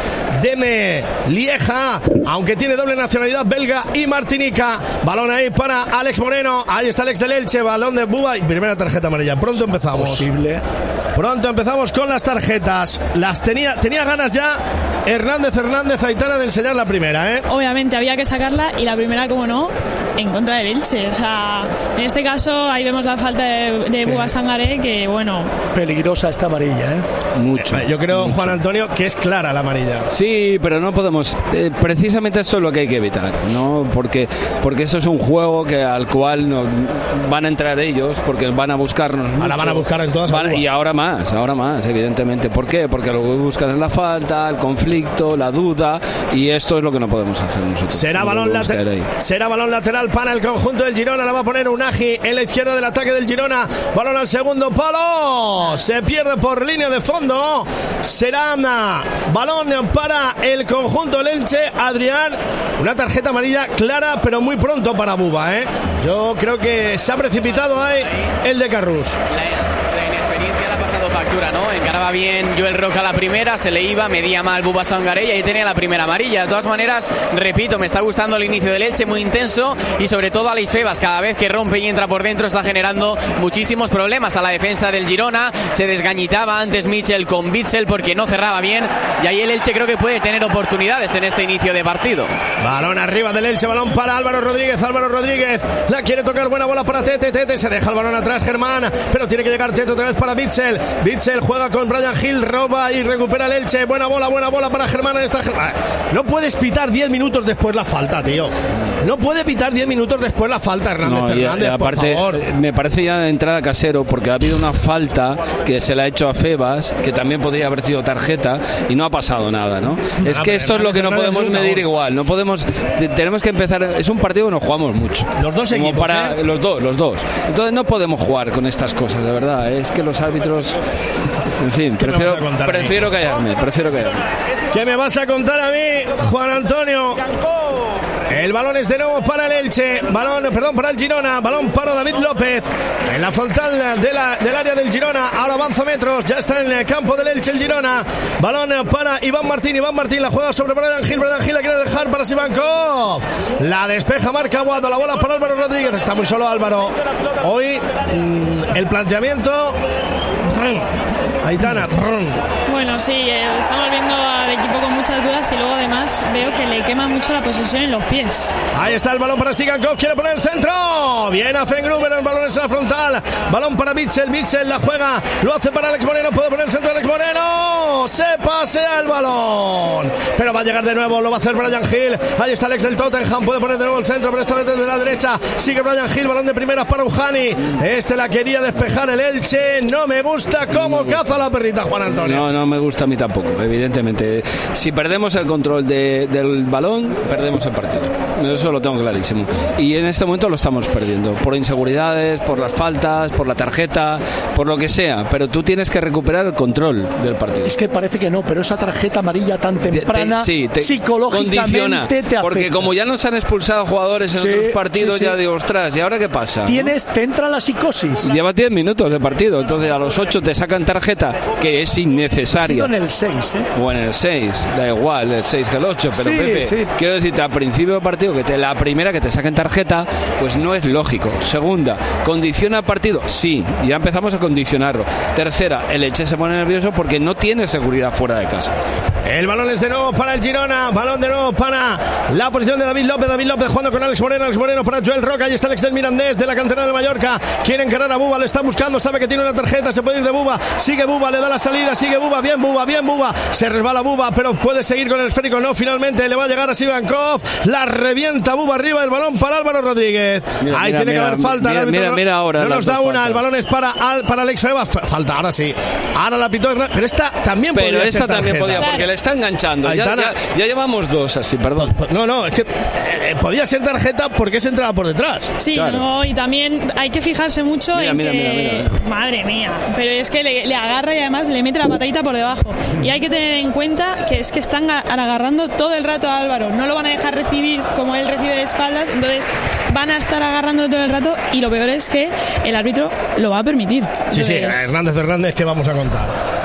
de Lieja, aunque tiene doble nacionalidad belga y martinica. Balón ahí para Alex Moreno. Antonio. Ahí está el ex del Elche, balón de Buba y primera tarjeta amarilla. Pronto empezamos. Posible. Pronto empezamos con las tarjetas. Las tenía, tenía ganas ya Hernández Hernández Aitana de enseñar la primera, ¿eh? Obviamente había que sacarla y la primera, como no, en contra del Elche. O sea, en este caso ahí vemos la falta de, de Buba Sangaré, que bueno. Peligrosa esta amarilla, ¿eh? Mucho. Yo creo, mucho. Juan Antonio, que es clara la amarilla. Sí, pero no podemos. Eh, precisamente eso es lo que hay que evitar, ¿no? Porque, porque eso es un juego que al cual nos van a entrar ellos, porque van a buscarnos. Ahora mucho. van a buscar en todas van, Y ahora más, ahora más, evidentemente. ¿Por qué? Porque lo que buscan es la falta, el conflicto, la duda, y esto es lo que no podemos hacer nosotros. Será no balón lateral. Será balón lateral para el conjunto del Girona. La va a poner Unagi en la izquierda del ataque del Girona. Balón al segundo palo. Se pierde por línea de fondo. Será Ana. Balón para el conjunto del Elche. Adrián, una tarjeta amarilla clara, pero muy pronto para Buba, ¿eh? Yo creo que se ha precipitado ahí el de Carrús. La inexperiencia le ha pasado factura, ¿no? Encaraba bien Joel Roca la primera, se le iba, medía mal Buba Sangaré y ahí tenía la primera amarilla. De todas maneras, repito, me está gustando el inicio del Elche, muy intenso, y sobre todo Alex Febas, cada vez que rompe y entra por dentro está generando muchísimos problemas a la defensa del Girona. Se desgañitaba antes Michel con Bitzel porque no cerraba bien, y ahí el Elche creo que puede tener oportunidades en este inicio de partido. Balón arriba del Elche, balón para Álvaro Rodríguez. Álvaro Rodríguez la quiere tocar, buena bola para Tete. Tete se deja el balón atrás, Germán, pero tiene que llegar Tete otra vez para Bitzel. Bitzel juega con Brian Hill, roba y recupera el Elche. Buena bola, buena bola para Germán. Esta... No puedes pitar diez minutos después la falta, tío. No puede pitar diez minutos después la falta, Hernández no, y, Hernández, y aparte, por favor. Me parece ya de entrada Casero, porque ha habido una falta que se le ha hecho a Febas, que también podría haber sido tarjeta, y no ha pasado nada, ¿no? Ah, es que esto es lo que no podemos medir igual. No podemos, tenemos que empezar. Es un partido que no jugamos mucho. Los dos Como equipos, para, ¿eh? Los dos, los dos. Entonces no podemos jugar con estas cosas, de verdad. Es que los árbitros. En fin, prefiero, prefiero callarme, prefiero callarme. ¿Qué me vas a contar a mí, Juan Antonio? El balón es de nuevo para el Elche. Balón, perdón, para el Girona. Balón para David López. En la frontal de la, del área del Girona. Ahora avanza metros. Ya está en el campo del Elche el Girona. Balón para Iván Martín. Iván Martín la juega sobre Brian Gil. Brian Gil la quiere dejar para Sivankov. La despeja, marca Aguado. La bola para Álvaro Rodríguez. Está muy solo Álvaro. Hoy mmm, el planteamiento... Aitana. Bueno, sí, eh, estamos viendo al equipo con muchas dudas y luego además veo que le quema mucho la posesión en los pies. Ahí está el balón para Sigankov, quiere poner el centro. Bien a Fengruber, el balón es en la frontal. Balón para Bitzel, Bitzel la juega, lo hace para Alex Moreno, puede poner el centro Alex Moreno. Se pasea el balón, pero va a llegar de nuevo, lo va a hacer Brian Hill. Ahí está Alex del Tottenham, puede poner de nuevo el centro, pero esta vez desde la derecha. Sigue Brian Hill, balón de primeras para Ujani. Este la quería despejar el Elche. No me gusta cómo caza la perrita, Juan Antonio. No, no me gusta a mí tampoco, evidentemente. Si perdemos el control de, del balón, perdemos el partido. Eso lo tengo clarísimo. Y en este momento lo estamos perdiendo. Por inseguridades, por las faltas, por la tarjeta, por lo que sea. Pero tú tienes que recuperar el control del partido. Es que parece que no, pero esa tarjeta amarilla tan temprana te, sí, te psicológicamente condiciona, te afecta. Porque como ya nos han expulsado jugadores en sí, otros partidos, sí, sí. ya digo, ostras, ¿y ahora qué pasa? Tienes, ¿no? Te entra la psicosis. Lleva diez minutos de partido, entonces a los ocho te sacan tarjeta, que es innecesaria. En el seis, ¿eh? O en el seis, da igual, el seis que el ocho, pero sí, Pepe, sí. quiero decirte, al principio del partido, que te, la primera que te saquen tarjeta, pues no es lógico. Segunda, ¿condiciona el partido? Sí, ya empezamos a condicionarlo. Tercera, el Elche se pone nervioso porque no tiene seguridad fuera de casa. El balón es de nuevo para el Girona, balón de nuevo para la posición de David López, David López jugando con Alex Moreno, Alex Moreno para Joel Roca, ahí está Alex del Mirandés de la cantera del Mallorca, quiere encarar a Buba, le está buscando, sabe que tiene una tarjeta, se puede ir de Buba, sigue Buba, le da la salida, sigue Buba, bien Buba, bien Buba, se resbala Buba, pero puede seguir con el esférico, no, finalmente le va a llegar a Sivankov, la revienta Buba arriba, el balón para Álvaro Rodríguez, mira, ahí mira, tiene mira, que haber falta, mira, el mira, mira ahora no nos da una, faltas. El balón es para, para Alex Febas, falta, ahora sí, ahora la pitó, pero esta también pero podía esta ser también tarjeta. podía, porque le está enganchando, ya, ya, ya llevamos dos así, perdón. No, no, es que eh, podía ser tarjeta porque se entraba por detrás. Sí, claro. No, y también hay que fijarse mucho mira, en mira, que... Mira, mira, mira. Madre mía, pero es que le, le agarra y además le mete la patadita por debajo. Y hay que tener en cuenta que es que están agarrando todo el rato a Álvaro. No lo van a dejar recibir como él recibe de espaldas, entonces van a estar agarrando todo el rato y lo peor es que el árbitro lo va a permitir. Sí, entonces... sí, Hernández Hernández, ¿qué vamos a contar?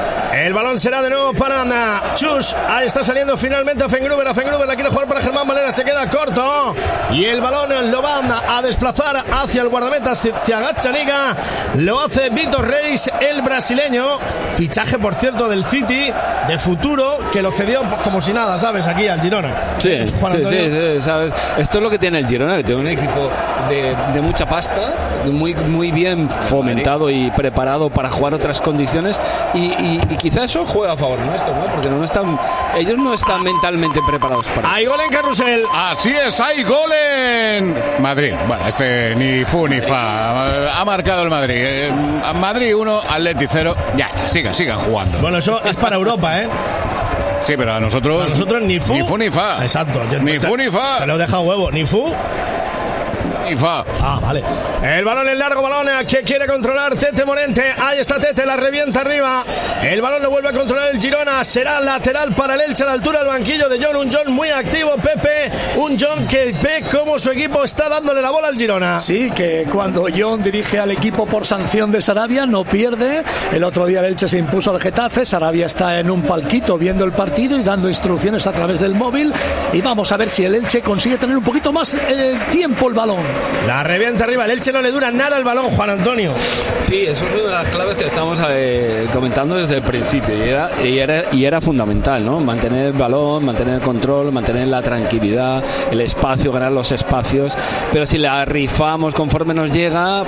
El balón será de nuevo para Chus. Ahí está saliendo finalmente a Fengruber. A Fengruber la quiere jugar para Germán Valera. Se queda corto. Y el balón lo van a desplazar hacia el guardameta, hacia Gachaniga. Lo hace Vitor Reis, el brasileño. Fichaje, por cierto, del City de futuro, que lo cedió como si nada, ¿sabes? Aquí al Girona. Sí, sí, sí, sí, ¿sabes? Esto es lo que tiene el Girona, que tiene un equipo de, de mucha pasta, muy, muy bien fomentado y preparado para jugar otras condiciones. Y, y, y quizás eso juega a favor nuestro, ¿no? Porque no están, ellos no están mentalmente preparados para. Hay gol en Carrusel. Así es, hay gol en Madrid. Bueno, este ni fu ni fa. Ha marcado el Madrid. Eh, Madrid uno, Atleti cero. Ya está, sigan, sigan jugando. Bueno, eso es para Europa, ¿eh? Sí, pero a nosotros. A nosotros ni fu. Ni fu ni fa. Exacto. Ni fu ni fa. Te lo he dejado huevo. Ni fu. Ni fa. Ah, vale. El balón en largo, balón que quiere controlar Tete Morente. Ahí está Tete, la revienta arriba. El balón lo vuelve a controlar el Girona. Será lateral para el Elche a la altura del banquillo de John. Un John muy activo, Pepe. Un John que ve cómo su equipo está dándole la bola al Girona. Sí, que cuando John dirige al equipo por sanción de Sarabia no pierde. El otro día el Elche se impuso al Getafe. Sarabia está en un palquito viendo el partido y dando instrucciones a través del móvil. Y vamos a ver si el Elche consigue tener un poquito más eh, tiempo el balón. La revienta arriba, el Elche no le dura nada el balón, Juan Antonio. Sí, eso es una de las claves que estamos eh, comentando desde el principio y era, y, era, y era fundamental, ¿no? Mantener el balón, mantener el control, mantener la tranquilidad, el espacio, ganar los espacios, pero si la rifamos conforme nos llega,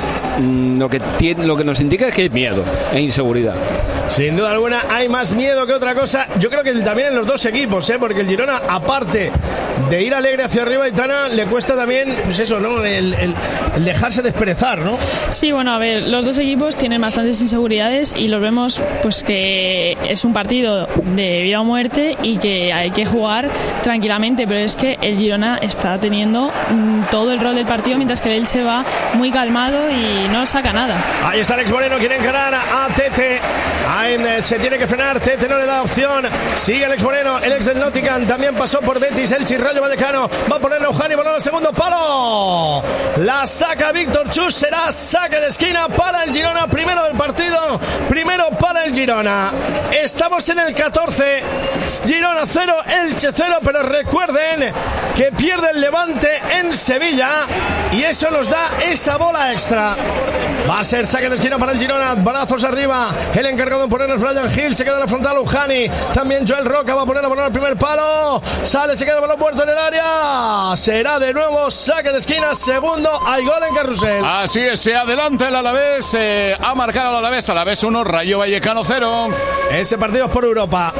mmm, lo, que tiene, lo que nos indica es que hay miedo e inseguridad. Sin duda alguna hay más miedo que otra cosa. Yo creo que también en los dos equipos, ¿eh? Porque el Girona, aparte de ir alegre hacia arriba, Aitana, le cuesta también, pues eso, ¿no? El, el, el dejarse desperezar, ¿no? Sí, bueno, a ver, los dos equipos tienen bastantes inseguridades y los vemos, pues que es un partido de vida o muerte y que hay que jugar tranquilamente, pero es que el Girona está teniendo mmm, todo el rol del partido, mientras que el Elche va muy calmado y no saca nada. Ahí está Alex Moreno, quiere encarar a Tete. Ahí se tiene que frenar, Tete no le da opción. Sigue Alex Moreno, el ex del Nottingham, también pasó por Betis, Elche y Rayo Vallecano. Va a poner Eugeni, balón al segundo palo. La saca Víctor Chus, será saque de esquina para el Girona. Primero del partido, primero para el Girona. Estamos en el catorce. Girona cero, Elche cero, pero recuerden que pierde el Levante en Sevilla y eso nos da esa bola extra. Va a ser saque de esquina para el Girona, brazos arriba. El encargado de poner es Brian Hill, se queda en la frontal Eugeni. También Joel Roca va a poner a poner el primer palo. Sale, se queda el balón muerto en el área. Será de nuevo saque de esquina, segundo, hay gol en Carrusel. Así es, se adelanta el Alavés, eh, ha marcado el Alavés, Alavés uno, Rayo Vallecano cero. Ese partido es por Europa.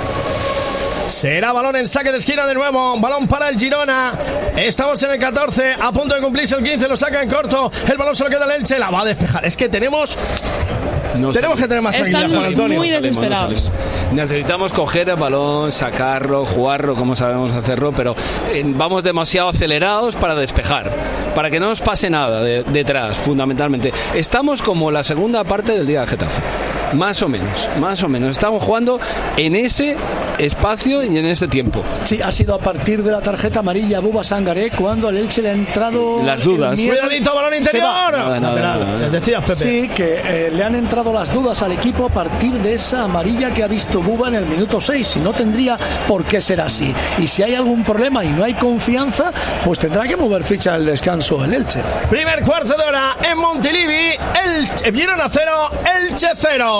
Será balón en saque de esquina de nuevo. Balón para el Girona. Estamos en el catorce. A punto de cumplirse el quince. Lo saca en corto. El balón se lo queda al Elche. La va a despejar. Es que tenemos... No tenemos salimos. que tener más tranquilidad, Están Juan Antonio. muy desesperados. No salimos, no Necesitamos coger el balón, sacarlo, jugarlo como sabemos hacerlo, pero eh, vamos demasiado acelerados para despejar, para que no nos pase nada de, detrás, fundamentalmente. Estamos como la segunda parte del día del Getafe. Más o menos, más o menos. Estamos jugando en ese espacio y en ese tiempo. Sí, ha sido a partir de la tarjeta amarilla Buba Sangaré cuando al Elche le ha entrado las dudas. Cuidadito, balón interior. Nada, nada, nada, nada. Decías, Pepe. Sí, que eh, le han entrado las dudas al equipo a partir de esa amarilla que ha visto Buba en el minuto seis. Si no, tendría por qué ser así. Y si hay algún problema y no hay confianza, pues tendrá que mover ficha el descanso el Elche. Primer cuarto de hora en Montilivi. El Girona cero, Elche cero.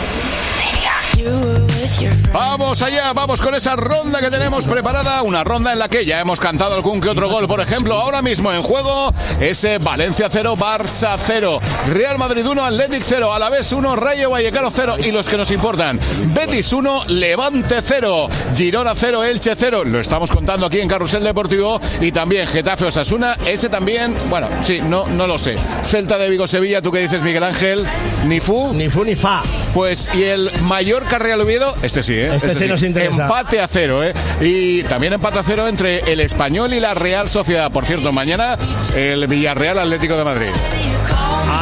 Vamos allá, vamos con esa ronda que tenemos preparada, una ronda en la que ya hemos cantado algún que otro gol. Por ejemplo, ahora mismo en juego ese Valencia cero, Barça cero, Real Madrid uno, Athletic cero, Alavés uno, Rayo Vallecano cero y los que nos importan, Betis uno, Levante cero, Girona cero, Elche cero, lo estamos contando aquí en Carrusel Deportivo, y también Getafe Osasuna, ese también, bueno, sí, no, no lo sé. Celta de Vigo Sevilla, ¿tú qué dices, Miguel Ángel? Ni fu, ni fu ni fa. Pues y el Mallorca Real Oviedo, este sí, ¿eh? Este, este sí, sí nos interesa. Empate a cero, ¿eh? Y también empate a cero entre el Español y la Real Sociedad. Por cierto, mañana el Villarreal Atlético de Madrid.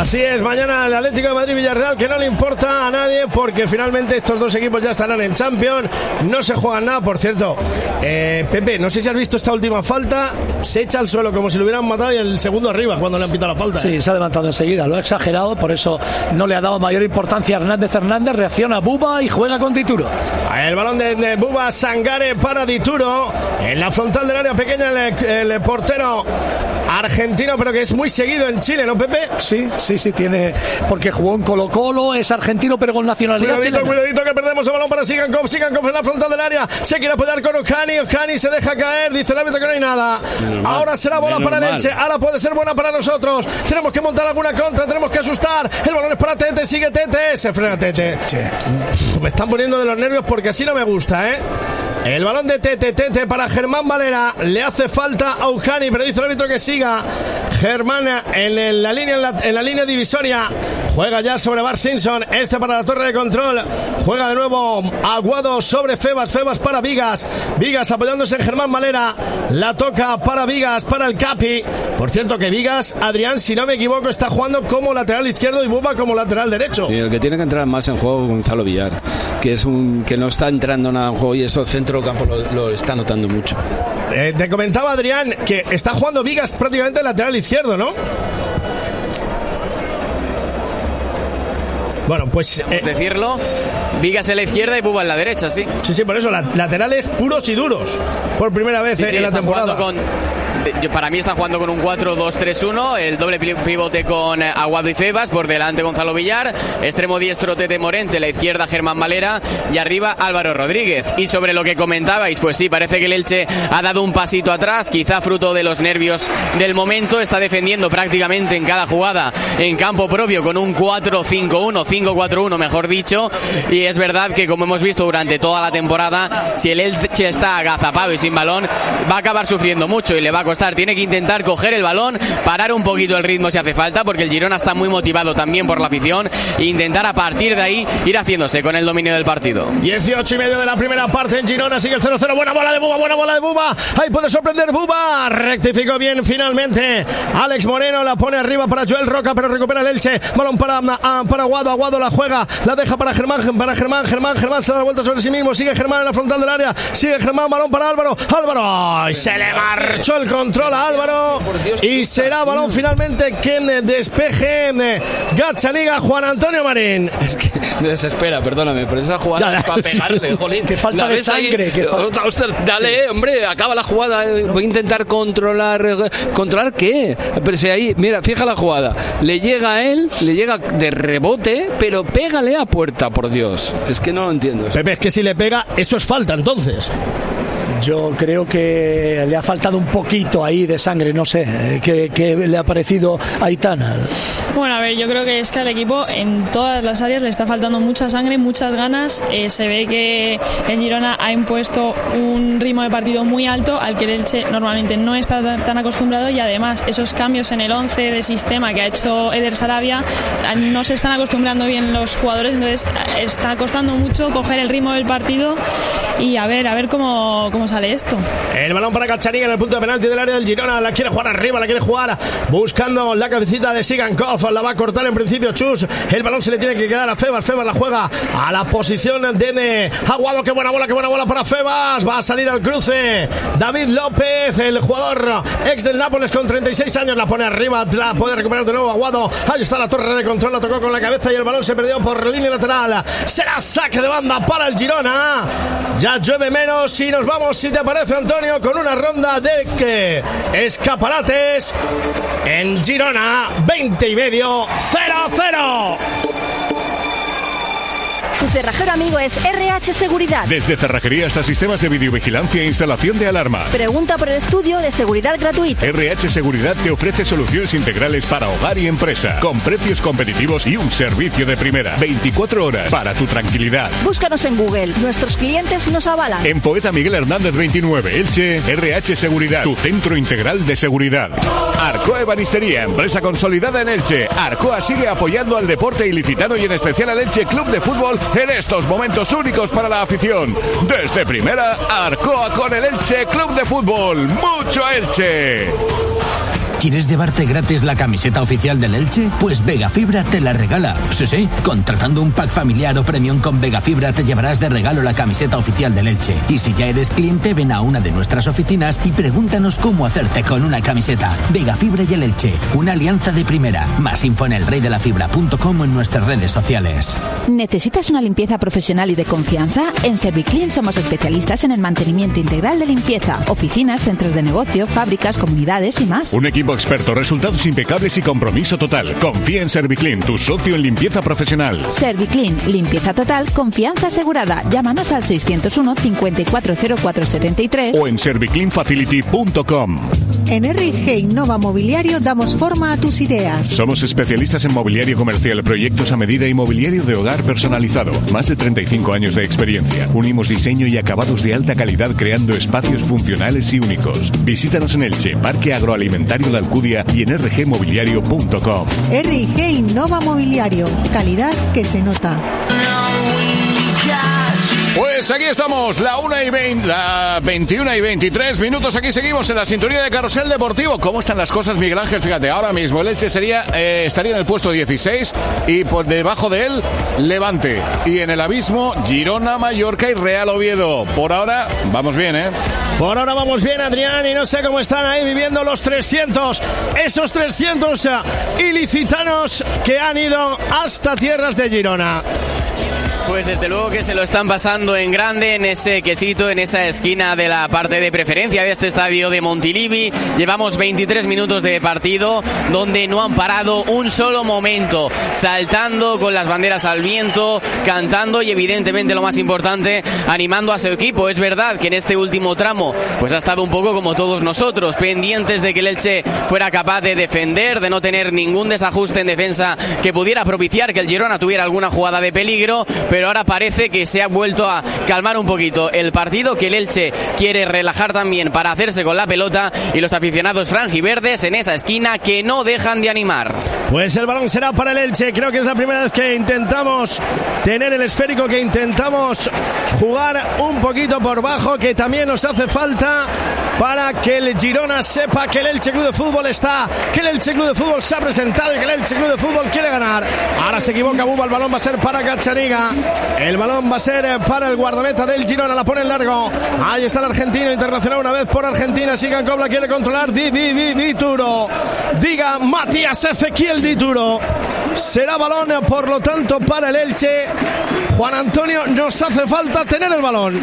Así es, mañana el Atlético de Madrid-Villarreal, que no le importa a nadie porque finalmente estos dos equipos ya estarán en Champions, no se juegan nada. Por cierto, eh, Pepe, no sé si has visto esta última falta, se echa al suelo como si lo hubieran matado y el segundo arriba cuando le han pitado la falta. Sí, eh. se ha levantado enseguida, lo ha exagerado, por eso no le ha dado mayor importancia a Hernández Hernández, reacciona Buba y juega con Dituro. El balón de, de Buba Sangare para Dituro, en la frontal del área pequeña el, el portero argentino, pero que es muy seguido en Chile, ¿no, Pepe? Sí, sí, sí, tiene, porque jugó en Colo-Colo, es argentino pero con nacionalidad cuidadito, chilena. Cuidadito que perdemos el balón para Sigankov, Sigankov en la frontal del área, se quiere apoyar con Ojani, Ojani se deja caer, dice el árbitro que no hay nada. Menos ahora mal, será bola para el Elche, ahora puede ser buena para nosotros, tenemos que montar alguna contra, tenemos que asustar, el balón es para Tete, sigue Tete, se frena Tete. Uf, me están poniendo de los nervios porque así no me gusta, ¿eh? El balón de Tete, Tete para Germán Valera. Le hace falta a Ujani, pero dice el árbitro que siga. Germán en la línea, en la, en la línea divisoria. Juega ya sobre Bart Simpson. Este para la torre de control. Juega de nuevo Aguado sobre Febas. Febas para Vigas. Vigas apoyándose en Germán Valera. La toca para Vigas, para el Capi. Por cierto que Vigas, Adrián, si no me equivoco, está jugando como lateral izquierdo y Buba como lateral derecho. Sí, el que tiene que entrar más en juego es Gonzalo Villar, que es un que no está entrando nada en juego y eso el centro campo lo, lo está notando mucho. Eh, te comentaba, Adrián, que está jugando Vigas prácticamente lateral izquierdo, ¿no? Bueno, pues eh, decirlo, Vigas en la izquierda y Buba en la derecha, sí. Sí, sí, por eso, la, laterales puros y duros. Por primera vez sí, sí, en la temporada. Con, para mí está jugando con un cuatro dos tres uno, el doble pivote con Aguado y Febas, por delante Gonzalo Villar, extremo diestro Tete Morente, la izquierda Germán Valera y arriba Álvaro Rodríguez. Y sobre lo que comentabais, pues sí, parece que el Elche ha dado un pasito atrás, quizá fruto de los nervios del momento, está defendiendo prácticamente en cada jugada en campo propio con un cuatro cinco uno, cinco cuatro uno mejor dicho, y es verdad que como hemos visto durante toda la temporada, si el Elche está agazapado y sin balón, va a acabar sufriendo mucho y le va a costar. Tiene que intentar coger el balón, parar un poquito el ritmo si hace falta, porque el Girona está muy motivado también por la afición, e intentar a partir de ahí ir haciéndose con el dominio del partido. dieciocho y medio de la primera parte en Girona, sigue el cero cero, buena bola de Buba, buena bola de Buba, ahí puede sorprender Buba, rectificó bien finalmente Alex Moreno, la pone arriba para Joel Roca, pero recupera el Elche, balón para, para Aguado, Aguado la juega, la deja para Germán, para Germán, Germán, Germán se da la vuelta sobre sí mismo, sigue Germán en la frontal del área, sigue Germán, balón para Álvaro, Álvaro, ¡ay! Se le marchó el control a Álvaro y será balón finalmente que despeje Gazzaniga, Juan Antonio Marín. Es que me desespera, perdóname, pero esa jugada ya, es para pegarle, sí. Jolín. Que falta de sangre. Que falta... Ostras, dale, sí. Hombre, acaba la jugada. Voy a intentar controlar. ¿Controlar qué? Pero si ahí, mira, fija la jugada. Le llega a él, le llega de rebote, pero pégale a puerta, por Dios. Es que no lo entiendo. Pepe, es que si le pega, eso es falta entonces. Yo creo que le ha faltado un poquito ahí de sangre, no sé, ¿qué, qué le ha parecido a Aitana? Bueno, a ver, yo creo que es que al equipo en todas las áreas le está faltando mucha sangre, muchas ganas. Eh, se ve que el Girona ha impuesto un ritmo de partido muy alto al que el Elche normalmente no está tan acostumbrado, y además esos cambios en el once de sistema que ha hecho Eder Sarabia no se están acostumbrando bien los jugadores, entonces está costando mucho coger el ritmo del partido y a ver, a ver cómo, cómo sale esto. El balón para Gazzaniga en el punto de penalti del área del Girona, la quiere jugar arriba, la quiere jugar buscando la cabecita de Sigankov, la va a cortar en principio Chus, el balón se le tiene que quedar a Febas, Febas la juega a la posición de Aguado, qué buena bola, qué buena bola para Febas, va a salir al cruce David López, el jugador ex del Nápoles con treinta y seis años, la pone arriba, la puede recuperar de nuevo Aguado, ahí está la torre de control, la tocó con la cabeza y el balón se perdió por línea lateral, será saque de banda para el Girona, ya llueve menos y nos vamos, si te parece, Antonio, con una ronda de que escaparates en Girona, veinte y medio, cero cero. Tu cerrajero amigo es R H Seguridad. Desde cerrajería hasta sistemas de videovigilancia e instalación de alarmas. Pregunta por el estudio de seguridad gratuito. R H Seguridad te ofrece soluciones integrales para hogar y empresa, con precios competitivos y un servicio de primera. veinticuatro horas para tu tranquilidad. Búscanos en Google. Nuestros clientes nos avalan. En Poeta Miguel Hernández veintinueve, Elche, R H Seguridad, tu centro integral de seguridad. Arcoa Ebanistería, empresa consolidada en Elche. Arcoa sigue apoyando al deporte ilicitano y en especial al Elche Club de Fútbol en estos momentos únicos para la afición. Desde primera, Arcoa con el Elche Club de Fútbol. ¡Mucho Elche! ¿Quieres llevarte gratis la camiseta oficial del Elche? Pues Vegafibra te la regala. Sí, sí, contratando un pack familiar o premium con Vegafibra te llevarás de regalo la camiseta oficial del Elche. Y si ya eres cliente, ven a una de nuestras oficinas y pregúntanos cómo hacerte con una camiseta. Vegafibra y el Elche, una alianza de primera. Más info en el rey de la fibra punto com o en nuestras redes sociales. ¿Necesitas una limpieza profesional y de confianza? En Serviclean somos especialistas en el mantenimiento integral de limpieza, oficinas, centros de negocio, fábricas, comunidades y más. Un equipo experto, resultados impecables y compromiso total. Confía en Serviclean, tu socio en limpieza profesional. Serviclean, limpieza total, confianza asegurada. Llámanos al seiscientos uno, cincuenta y cuatro cero cuatro setenta y tres o en serviclean facility punto com. En R I G Innova Mobiliario damos forma a tus ideas. Somos especialistas en mobiliario comercial, proyectos a medida y mobiliario de hogar personalizado. Más de treinta y cinco años de experiencia. Unimos diseño y acabados de alta calidad creando espacios funcionales y únicos. Visítanos en Elche, Parque Agroalimentario La Alcudia y en r g mobiliario punto com. R I G Innova Mobiliario. Calidad que se nota. Pues aquí estamos, la una y veinte, la veintiuna y veintitrés minutos. Aquí seguimos en la sintonía de Carrusel Deportivo. ¿Cómo están las cosas, Miguel Ángel? Fíjate, ahora mismo el Elche sería, eh, estaría en el puesto dieciséis y por debajo de él, Levante. Y en el abismo, Girona, Mallorca y Real Oviedo. Por ahora, vamos bien, ¿eh? Por ahora vamos bien, Adrián, y no sé cómo están ahí viviendo los trescientos, esos trescientos ilicitanos que han ido hasta tierras de Girona. Pues desde luego que se lo están pasando en grande en ese quesito, en esa esquina de la parte de preferencia de este estadio de Montilivi. Llevamos veintitrés minutos de partido donde no han parado un solo momento, saltando con las banderas al viento, cantando y evidentemente lo más importante, animando a su equipo. Es verdad que en este último tramo pues ha estado un poco como todos nosotros, pendientes de que el Elche fuera capaz de defender, de no tener ningún desajuste en defensa que pudiera propiciar que el Girona tuviera alguna jugada de peligro, pero ahora parece que se ha vuelto a calmar un poquito el partido, que el Elche quiere relajar también para hacerse con la pelota, y los aficionados franjiverdes en esa esquina que no dejan de animar. Pues el balón será para el Elche. Creo que es la primera vez que intentamos tener el esférico, que intentamos jugar un poquito por bajo, que también nos hace falta para que el Girona sepa que el Elche Club de Fútbol está, que el Elche Club de Fútbol se ha presentado y que el Elche Club de Fútbol quiere ganar. Ahora se equivoca Buba, el balón va a ser para Cachaniga. El balón va a ser para el guardameta del Girona, la pone en largo. Ahí está el argentino, internacional una vez por Argentina. Sigankov la quiere controlar. Di, di, di, Dituro. Diga Matías Ezequiel Dituro. Será balón, por lo tanto, para el Elche. Juan Antonio, nos hace falta tener el balón.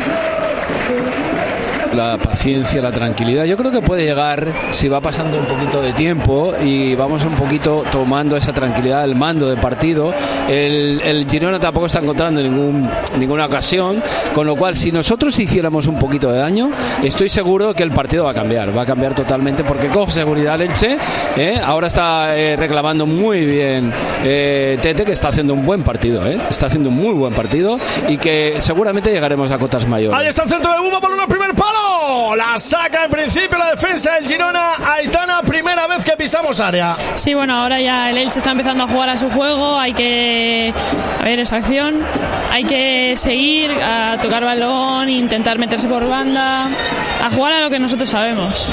La paciencia, la tranquilidad, yo creo que puede llegar si va pasando un poquito de tiempo y vamos un poquito tomando esa tranquilidad, el mando del partido. El, el Girona tampoco está encontrando ningún, ninguna ocasión, con lo cual si nosotros hiciéramos un poquito de daño, estoy seguro que el partido va a cambiar, va a cambiar totalmente, porque coge seguridad el Elche, ¿eh? Ahora está eh, reclamando muy bien eh, Tete, que está haciendo un buen partido, ¿eh? Está haciendo un muy buen partido y que seguramente llegaremos a cotas mayores. Ahí está el centro de Buba, por el primer palo. La saca en principio la defensa del Girona. Aitana, primera vez que pisamos área. Sí, bueno, ahora ya el Elche está empezando a jugar a su juego. Hay que, a ver, esa acción, hay que seguir a tocar balón, intentar meterse por banda, a jugar a lo que nosotros sabemos.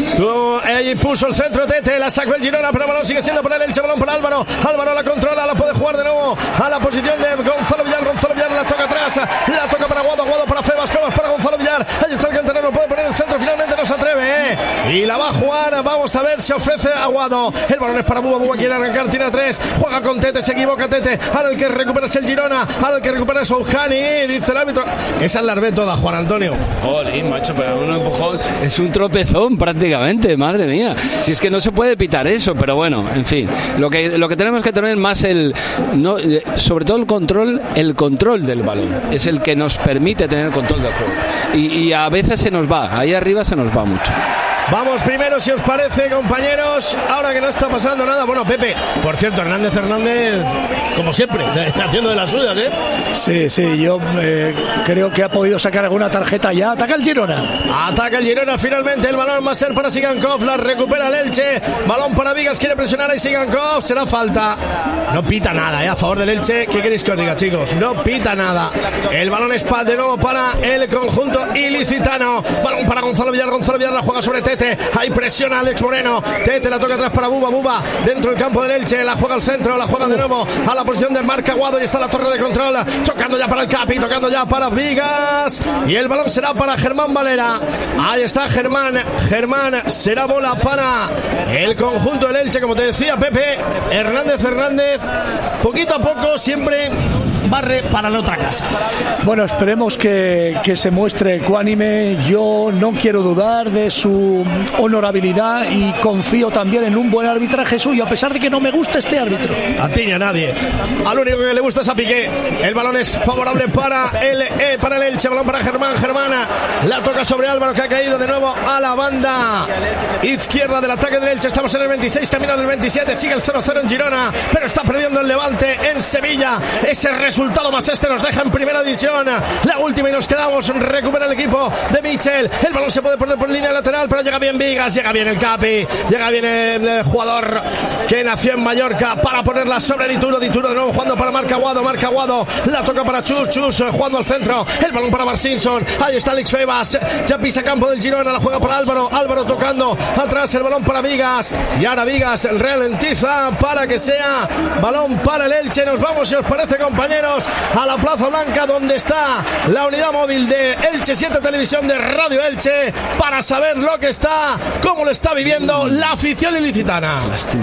Ahí puso el centro Tete, la sacó el Girona, pero el balón sigue siendo para el Elche. Balón para Álvaro. Álvaro la controla, la puede jugar de nuevo a la posición de Gonzalo Villar. Gonzalo Villar la toca atrás, la toca para Guado, Guado para Febas, Febas para Gonzalo Villar. Ahí está el canterano, puede poner el centro, finalmente no se atreve, ¿eh? Y la va a jugar, vamos a ver, se ofrece Aguado. El balón es para Buba, Buba quiere arrancar, tiene a tres, juega con Tete, se equivoca Tete. Ahora el que recupera es el Girona, ahora el que recupera es Oujani, dice el árbitro. Esa es la arbet toda, Juan Antonio. Jolín, macho, pero un empujón es un tropezón prácticamente, madre mía. Si es que no se puede pitar eso, pero bueno, en fin. Lo que, lo que tenemos que tener más el, no, sobre todo el control, el control del balón. Es el que nos permite tener el control del juego. Y, y a veces se nos va, ahí arriba se nos va mucho. Vamos primero, si os parece, compañeros. Ahora que no está pasando nada. Bueno, Pepe, por cierto, Hernández Hernández, como siempre, haciendo de las suyas, ¿eh? Sí, sí, yo eh, creo que ha podido sacar alguna tarjeta ya. Ataca el Girona. Ataca el Girona, finalmente el balón va a ser para Sigankov. La recupera el Elche. Balón para Vigas, quiere presionar a Sigankov. Será falta. No pita nada, ¿eh? A favor del Elche. ¿Qué queréis que os diga, chicos? No pita nada. El balón es de nuevo para el conjunto ilicitano. Balón para Gonzalo Villar. Gonzalo Villar la juega sobre Tete. Tete, ahí presiona Alex Moreno, Tete la toca atrás para Buba, Buba dentro del campo del Elche, la juega al centro, la juega de nuevo a la posición de Marc Aguado y está la torre de control, tocando ya para el Capi, tocando ya para Vigas y el balón será para Germán Valera. Ahí está Germán, Germán, será bola para el conjunto del Elche, como te decía Pepe. Hernández Hernández, poquito a poco, siempre barre para la otra casa. Bueno, esperemos que, que se muestre ecuánime. Yo no quiero dudar de su honorabilidad y confío también en un buen arbitraje suyo, a pesar de que no me gusta este árbitro. A ti ni a nadie. Al único que le gusta es a Piqué. El balón es favorable para el, eh, para el Elche. Balón para Germán. Germán la toca sobre Álvaro, que ha caído de nuevo a la banda izquierda del ataque del Elche. Estamos en el veintiséis, camino del veintisiete. Sigue el cero cero en Girona, pero está perdiendo el Levante en Sevilla. Ese resultado más este nos deja en primera división. La última y nos quedamos. Recupera el equipo de Michel. El balón se puede poner por línea lateral, pero llega bien Vigas, llega bien el Capi, llega bien el jugador que nació en Mallorca para ponerla sobre Dituro. Dituro de nuevo jugando para Marc Aguado. Marc Aguado la toca para Chus. Chus jugando al centro. El balón para Bart Simpson. Ahí está Alex Febas. Ya pisa campo del Girona. La juega para Álvaro. Álvaro tocando atrás. El balón para Vigas. Y ahora Vigas ralentiza para que sea balón para el Elche. Nos vamos, si os parece, compañeros, a la Plaza Blanca, donde está la unidad móvil de Elche siete Televisión de Radio Elche, para saber lo que está, cómo lo está viviendo la afición ilicitana. Lástima.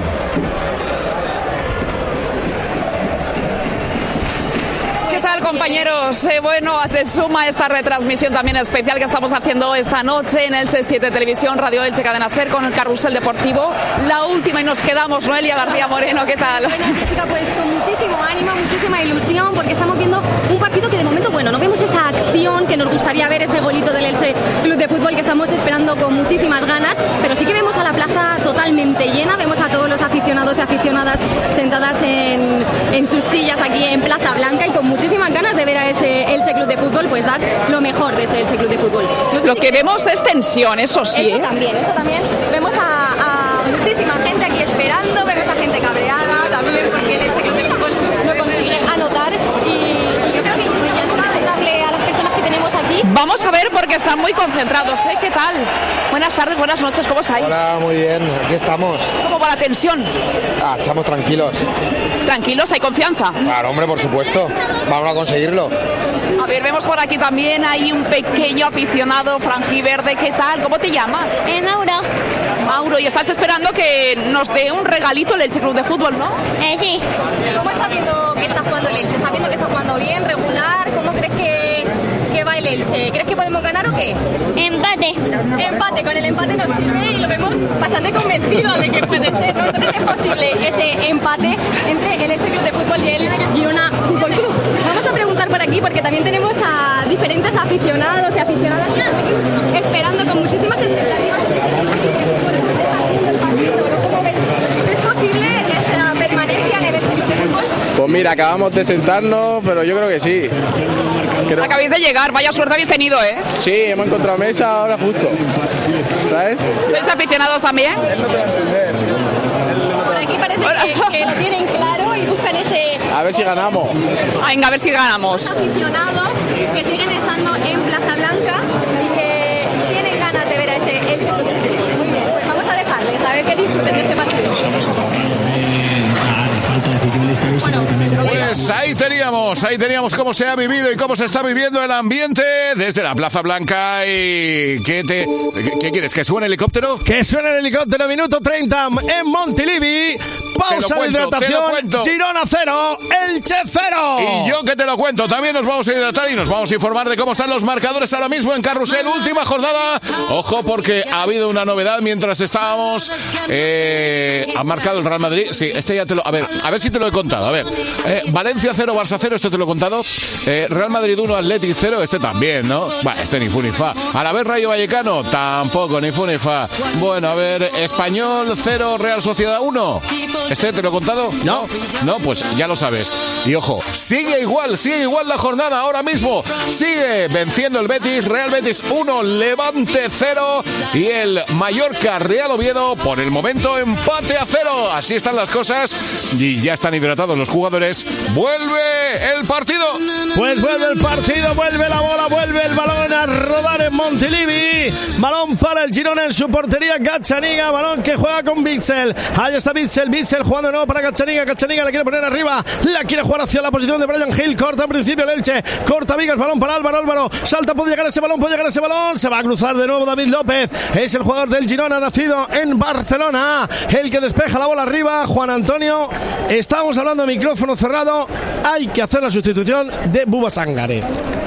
¿Qué tal, compañeros? Eh, bueno, se suma esta retransmisión también especial que estamos haciendo esta noche en Elche siete Televisión, Radio Elche, Cadena Ser, con el Carrusel Deportivo. La última y nos quedamos. Noelia García Moreno, ¿qué tal? Bueno, Jessica, pues con muchísimo ánimo, muchísima ilusión, porque estamos viendo un partido que de momento, bueno, no vemos esa acción que nos gustaría ver, ese golito del Elche Club de Fútbol que estamos esperando con muchísimas ganas, pero sí que vemos a la plaza totalmente llena, vemos a todos los aficionados y aficionadas sentadas en, en sus sillas aquí en Plaza Blanca y con muchísimas ganas de ver a ese Elche Club de Fútbol pues dar lo mejor de ese Elche Club de Fútbol. No sé lo si que vemos es tensión, eso sí. Eso también, eso también. Vemos a, a muchísima gente aquí esperando, vemos a gente cabreada también porque el Elche Club de Fútbol no consigue anotar y, y yo creo que ya darle a las personas que tenemos aquí. Vamos a ver porque están muy concentrados, ¿eh? ¿Qué tal? Buenas tardes, buenas noches, ¿cómo estáis? Hola, muy bien, aquí estamos. ¿Cómo va la tensión? Ah, estamos tranquilos. ¿Tranquilos? ¿Hay confianza? Claro, hombre, por supuesto. Vamos a conseguirlo. A ver, vemos por aquí también hay un pequeño aficionado franjiverde. ¿Qué tal? ¿Cómo te llamas? Eh, Mauro. Mauro, y estás esperando que nos dé un regalito el Elche Club de Fútbol, ¿no? Eh, sí. ¿Cómo estás viendo que está jugando el Elche? ¿Estás viendo que está jugando bien, regular? ¿Cómo crees que, que va el Elche? ¿Crees que podemos ganar o qué? Empate. Empate, con el empate nos sirve y lo vemos bastante convencido de que puede ser, ¿no? Entonces es posible ese empate entre el Elche Club de Fútbol y el Girona Fútbol Club. Vamos a preguntar por aquí porque también tenemos a diferentes aficionados y aficionadas esperando con muchísimas expectativas. ¿Cómo ves? ¿Es posible esa permanencia en el Elche Club de Fútbol? Pues mira, acabamos de sentarnos, pero yo creo que sí. Creo... Acabáis de llegar, vaya suerte habéis tenido, ¿eh? Sí, hemos encontrado mesa ahora justo. ¿Sabes? ¿Sois aficionados también? Él no te va a entender. Por aquí parece que, que lo tienen claro y buscan ese... A ver si ganamos. Venga, a ver si ganamos. Aficionados que siguen estando en Plaza Blanca y que tienen ganas de ver a ese Elche. Muy bien, pues vamos a dejarles a ver que disfruten de este partido. Pues ahí teníamos, ahí teníamos cómo se ha vivido y cómo se está viviendo el ambiente desde la Plaza Blanca. Y ¿qué te qué, qué quieres? ¿Que suene el helicóptero? Que suene el helicóptero, minuto treinta en Montilivi. Pausa de hidratación. Girona cero, Elche cero. Y yo que te lo cuento, también nos vamos a hidratar y nos vamos a informar de cómo están los marcadores ahora mismo en Carrusel. Última jornada. Ojo, porque ha habido una novedad mientras estábamos. Eh, ha marcado el Real Madrid. Sí, este ya te lo. A ver, a ver si te lo he contado. A ver, eh, Valencia cero, Barça cero, este te lo he contado. Eh, Real Madrid uno, Athletic cero, este también, ¿no? Bueno, este ni fu ni fa. A la vez Rayo Vallecano, tampoco, ni fu ni fa. Bueno, a ver, Español cero, Real Sociedad uno. ¿Este te lo he contado? No. No, pues ya lo sabes. Y ojo, sigue igual, sigue igual la jornada ahora mismo. Sigue venciendo el Betis, Real Betis uno, Levante cero. Y el Mallorca Real Oviedo, por el momento, empate a cero. Así están las cosas. Y ya están hidratados los jugadores Vuelve el partido. Pues vuelve el partido, vuelve la bola, vuelve el balón a rodar en Montilivi. Balón para el Girona en su portería, Gazzaniga, balón que juega con Bitzel. Ahí está Bitzel, Bitzel jugando de nuevo para Gazzaniga. Gazzaniga la quiere poner arriba, la quiere jugar hacia la posición de Brian Hill. Corta en principio el Elche, corta Vigas, balón para Álvaro, Álvaro salta, puede llegar ese balón, puede llegar ese balón. Se va a cruzar de nuevo David López, es el jugador del Girona, nacido en Barcelona, el que despeja la bola arriba. Juan Antonio, estábamos hablando de micrófono cerrado, hay que hacer la sustitución de Buba Sangare.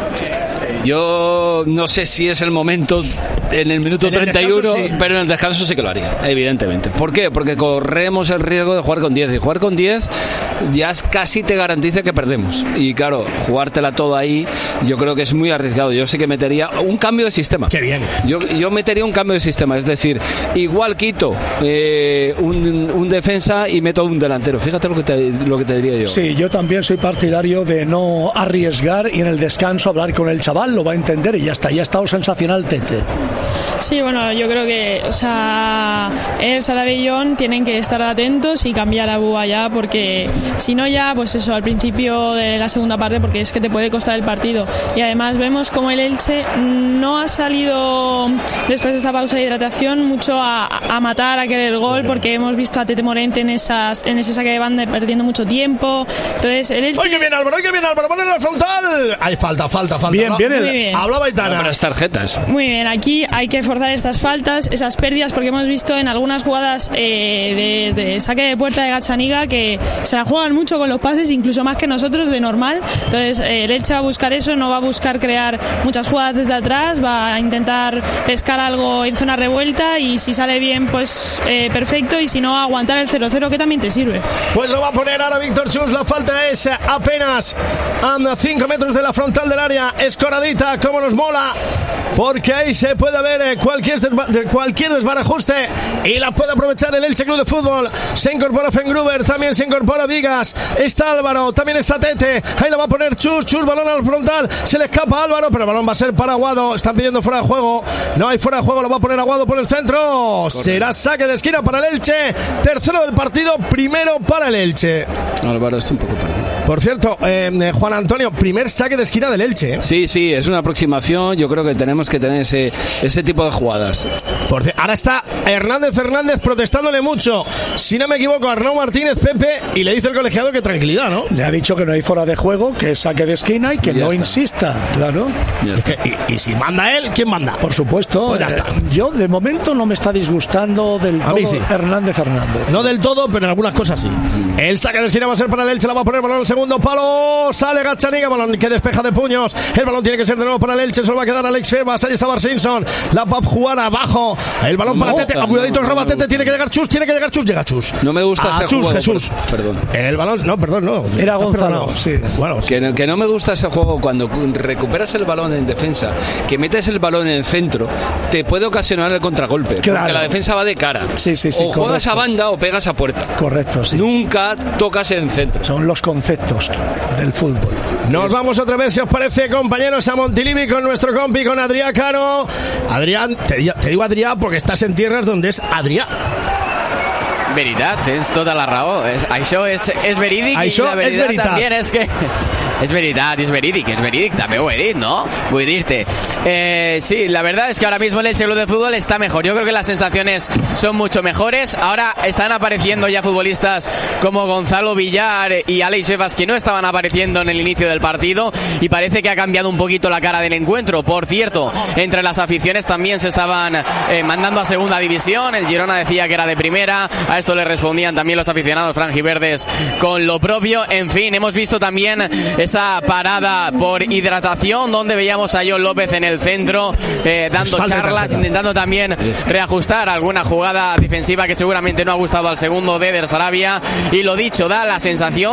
Yo no sé si es el momento en el minuto en el treinta y uno, sí. Pero en el descanso sí que lo haría, evidentemente. ¿Por qué? Porque corremos el riesgo de jugar con diez. Y jugar con diez ya casi te garantiza que perdemos. Y claro, jugártela toda ahí, yo creo que es muy arriesgado. Yo sí que metería un cambio de sistema. ¡Qué bien! Yo, yo metería un cambio de sistema, es decir, igual quito eh, un, un defensa y meto un delantero. Fíjate lo que, te, lo que te diría yo. Sí, yo también soy partidario de no arriesgar y en el descanso hablar con el chaval, lo va a entender y ya está. Ya ha estado sensacional Tete. Sí, bueno, yo creo que, o sea, el Saravillón tienen que estar atentos y cambiar a Buba ya, porque si no ya, pues eso, al principio de la segunda parte, porque es que te puede costar el partido. Y además vemos como el Elche no ha salido, después de esta pausa de hidratación, mucho a, a matar, a querer el gol, porque hemos visto a Tete Morente en esas en ese saque de banda perdiendo mucho tiempo. Entonces, el Elche... ¡Ay, que viene Álvaro! ¡Ay, que viene Álvaro! ¡Pon en la frontal! ¡Ay, falta, falta, falta! Bien, bien. Muy bien. Hablaba Aitana. Las tarjetas. Muy bien, aquí hay que forzar estas faltas, esas pérdidas, porque hemos visto en algunas jugadas eh, de, de saque de puerta de Gazzaniga que se la juegan mucho con los pases, incluso más que nosotros de normal. Entonces eh, el Elche va a buscar eso, no va a buscar crear muchas jugadas desde atrás, va a intentar pescar algo en zona revuelta y si sale bien pues eh, perfecto, y si no aguantar el cero cero, que también te sirve. Pues lo va a poner ahora Víctor Chus. La falta es apenas a cinco metros de la frontal del área, escoradita, como nos mola, porque ahí se puede ver cualquier, desba- cualquier desbarajuste y la puede aprovechar el Elche Club de Fútbol. Se incorpora Fengruber, también se incorpora Vigas, está Álvaro, también está Tete, ahí lo va a poner Chus, Chus, balón al frontal, se le escapa a Álvaro, pero el balón va a ser para Aguado. Están pidiendo fuera de juego, no hay fuera de juego, lo va a poner Aguado por el centro. Correcto. Será saque de esquina para el Elche, tercero del partido, primero para el Elche. Álvaro está un poco perdido. Por cierto, eh, Juan Antonio, primer saque de esquina del Elche, ¿eh? Sí, sí, es una aproximación. Yo creo que tenemos que tener ese, ese tipo de jugadas. Por cierto, ahora está Hernández Hernández protestándole mucho, si no me equivoco, a Arnau Martínez, Pepe, y le dice el colegiado que tranquilidad, ¿no? Le ha dicho que no hay fuera de juego, que es saque de esquina y que Ya no está. insista, claro. Es que, y, y si manda él, ¿quién manda? Por supuesto. Pues ya está. Eh, yo de momento no me está disgustando del A todo mí sí. Hernández Hernández. No del todo, pero en algunas cosas sí. El saque de esquina va a ser para el Elche, la va a poner balón al segundo palo, sale Gazzaniga, balón que despeja de puños, el balón tiene que ser de nuevo para el Elche, solo va a quedar Alex Febas, ahí está Bart Simpson, la va a jugar abajo, el balón para No, Tete, no, cuidadito, no, roba no, Tete, no. tiene que llegar Chus, tiene que llegar Chus, llega Chus. No me gusta Ah, ese Chus, juego. Jesús. por- Perdón. El balón, no, perdón, no. Era Está Gonzalo, perdonado. sí. Bueno, sí. Que no, que no me gusta ese juego cuando recuperas el balón en defensa, que metes el balón en el centro, te puede ocasionar el contragolpe. Claro. Porque la defensa va de cara. Sí, sí, sí, o juegas correcto. a banda o pegas a puerta. Correcto, sí. Nunca tocas en centro. Son los conceptos del fútbol. Nos vamos otra vez, si os parece, compañeros, a Montilivi con nuestro compi, con Adrián Cano. Adrián, te, di- te digo Adrián porque estás en tierras donde es Adrián. Veritat, tens tota la raó. És, això és, és verídic Això i la és veritat, veritat. també és que... És veritat, és verídic, és verídic, també ho he dit, ¿no? Vull dir-te. Eh, sí, la verdad es que ahora mismo el Elche Club de Fútbol está mejor. Yo creo que las sensaciones son mucho mejores. Ahora están apareciendo ya futbolistas como Gonzalo Villar y Alex Febas, que no estaban apareciendo en el inicio del partido, y parece que ha cambiado un poquito la cara del encuentro. Por cierto, entre las aficiones también se estaban eh, mandando a segunda división. El Girona decía que era de primera. A esto le respondían también los aficionados franjiverdes con lo propio. En fin, hemos visto también esa parada por hidratación donde veíamos a John López en el centro eh, dando Falta de charlas, tarjeta. intentando también reajustar alguna jugada defensiva que seguramente no ha gustado al segundo de Eder Sarabia. Y lo dicho, da la sensación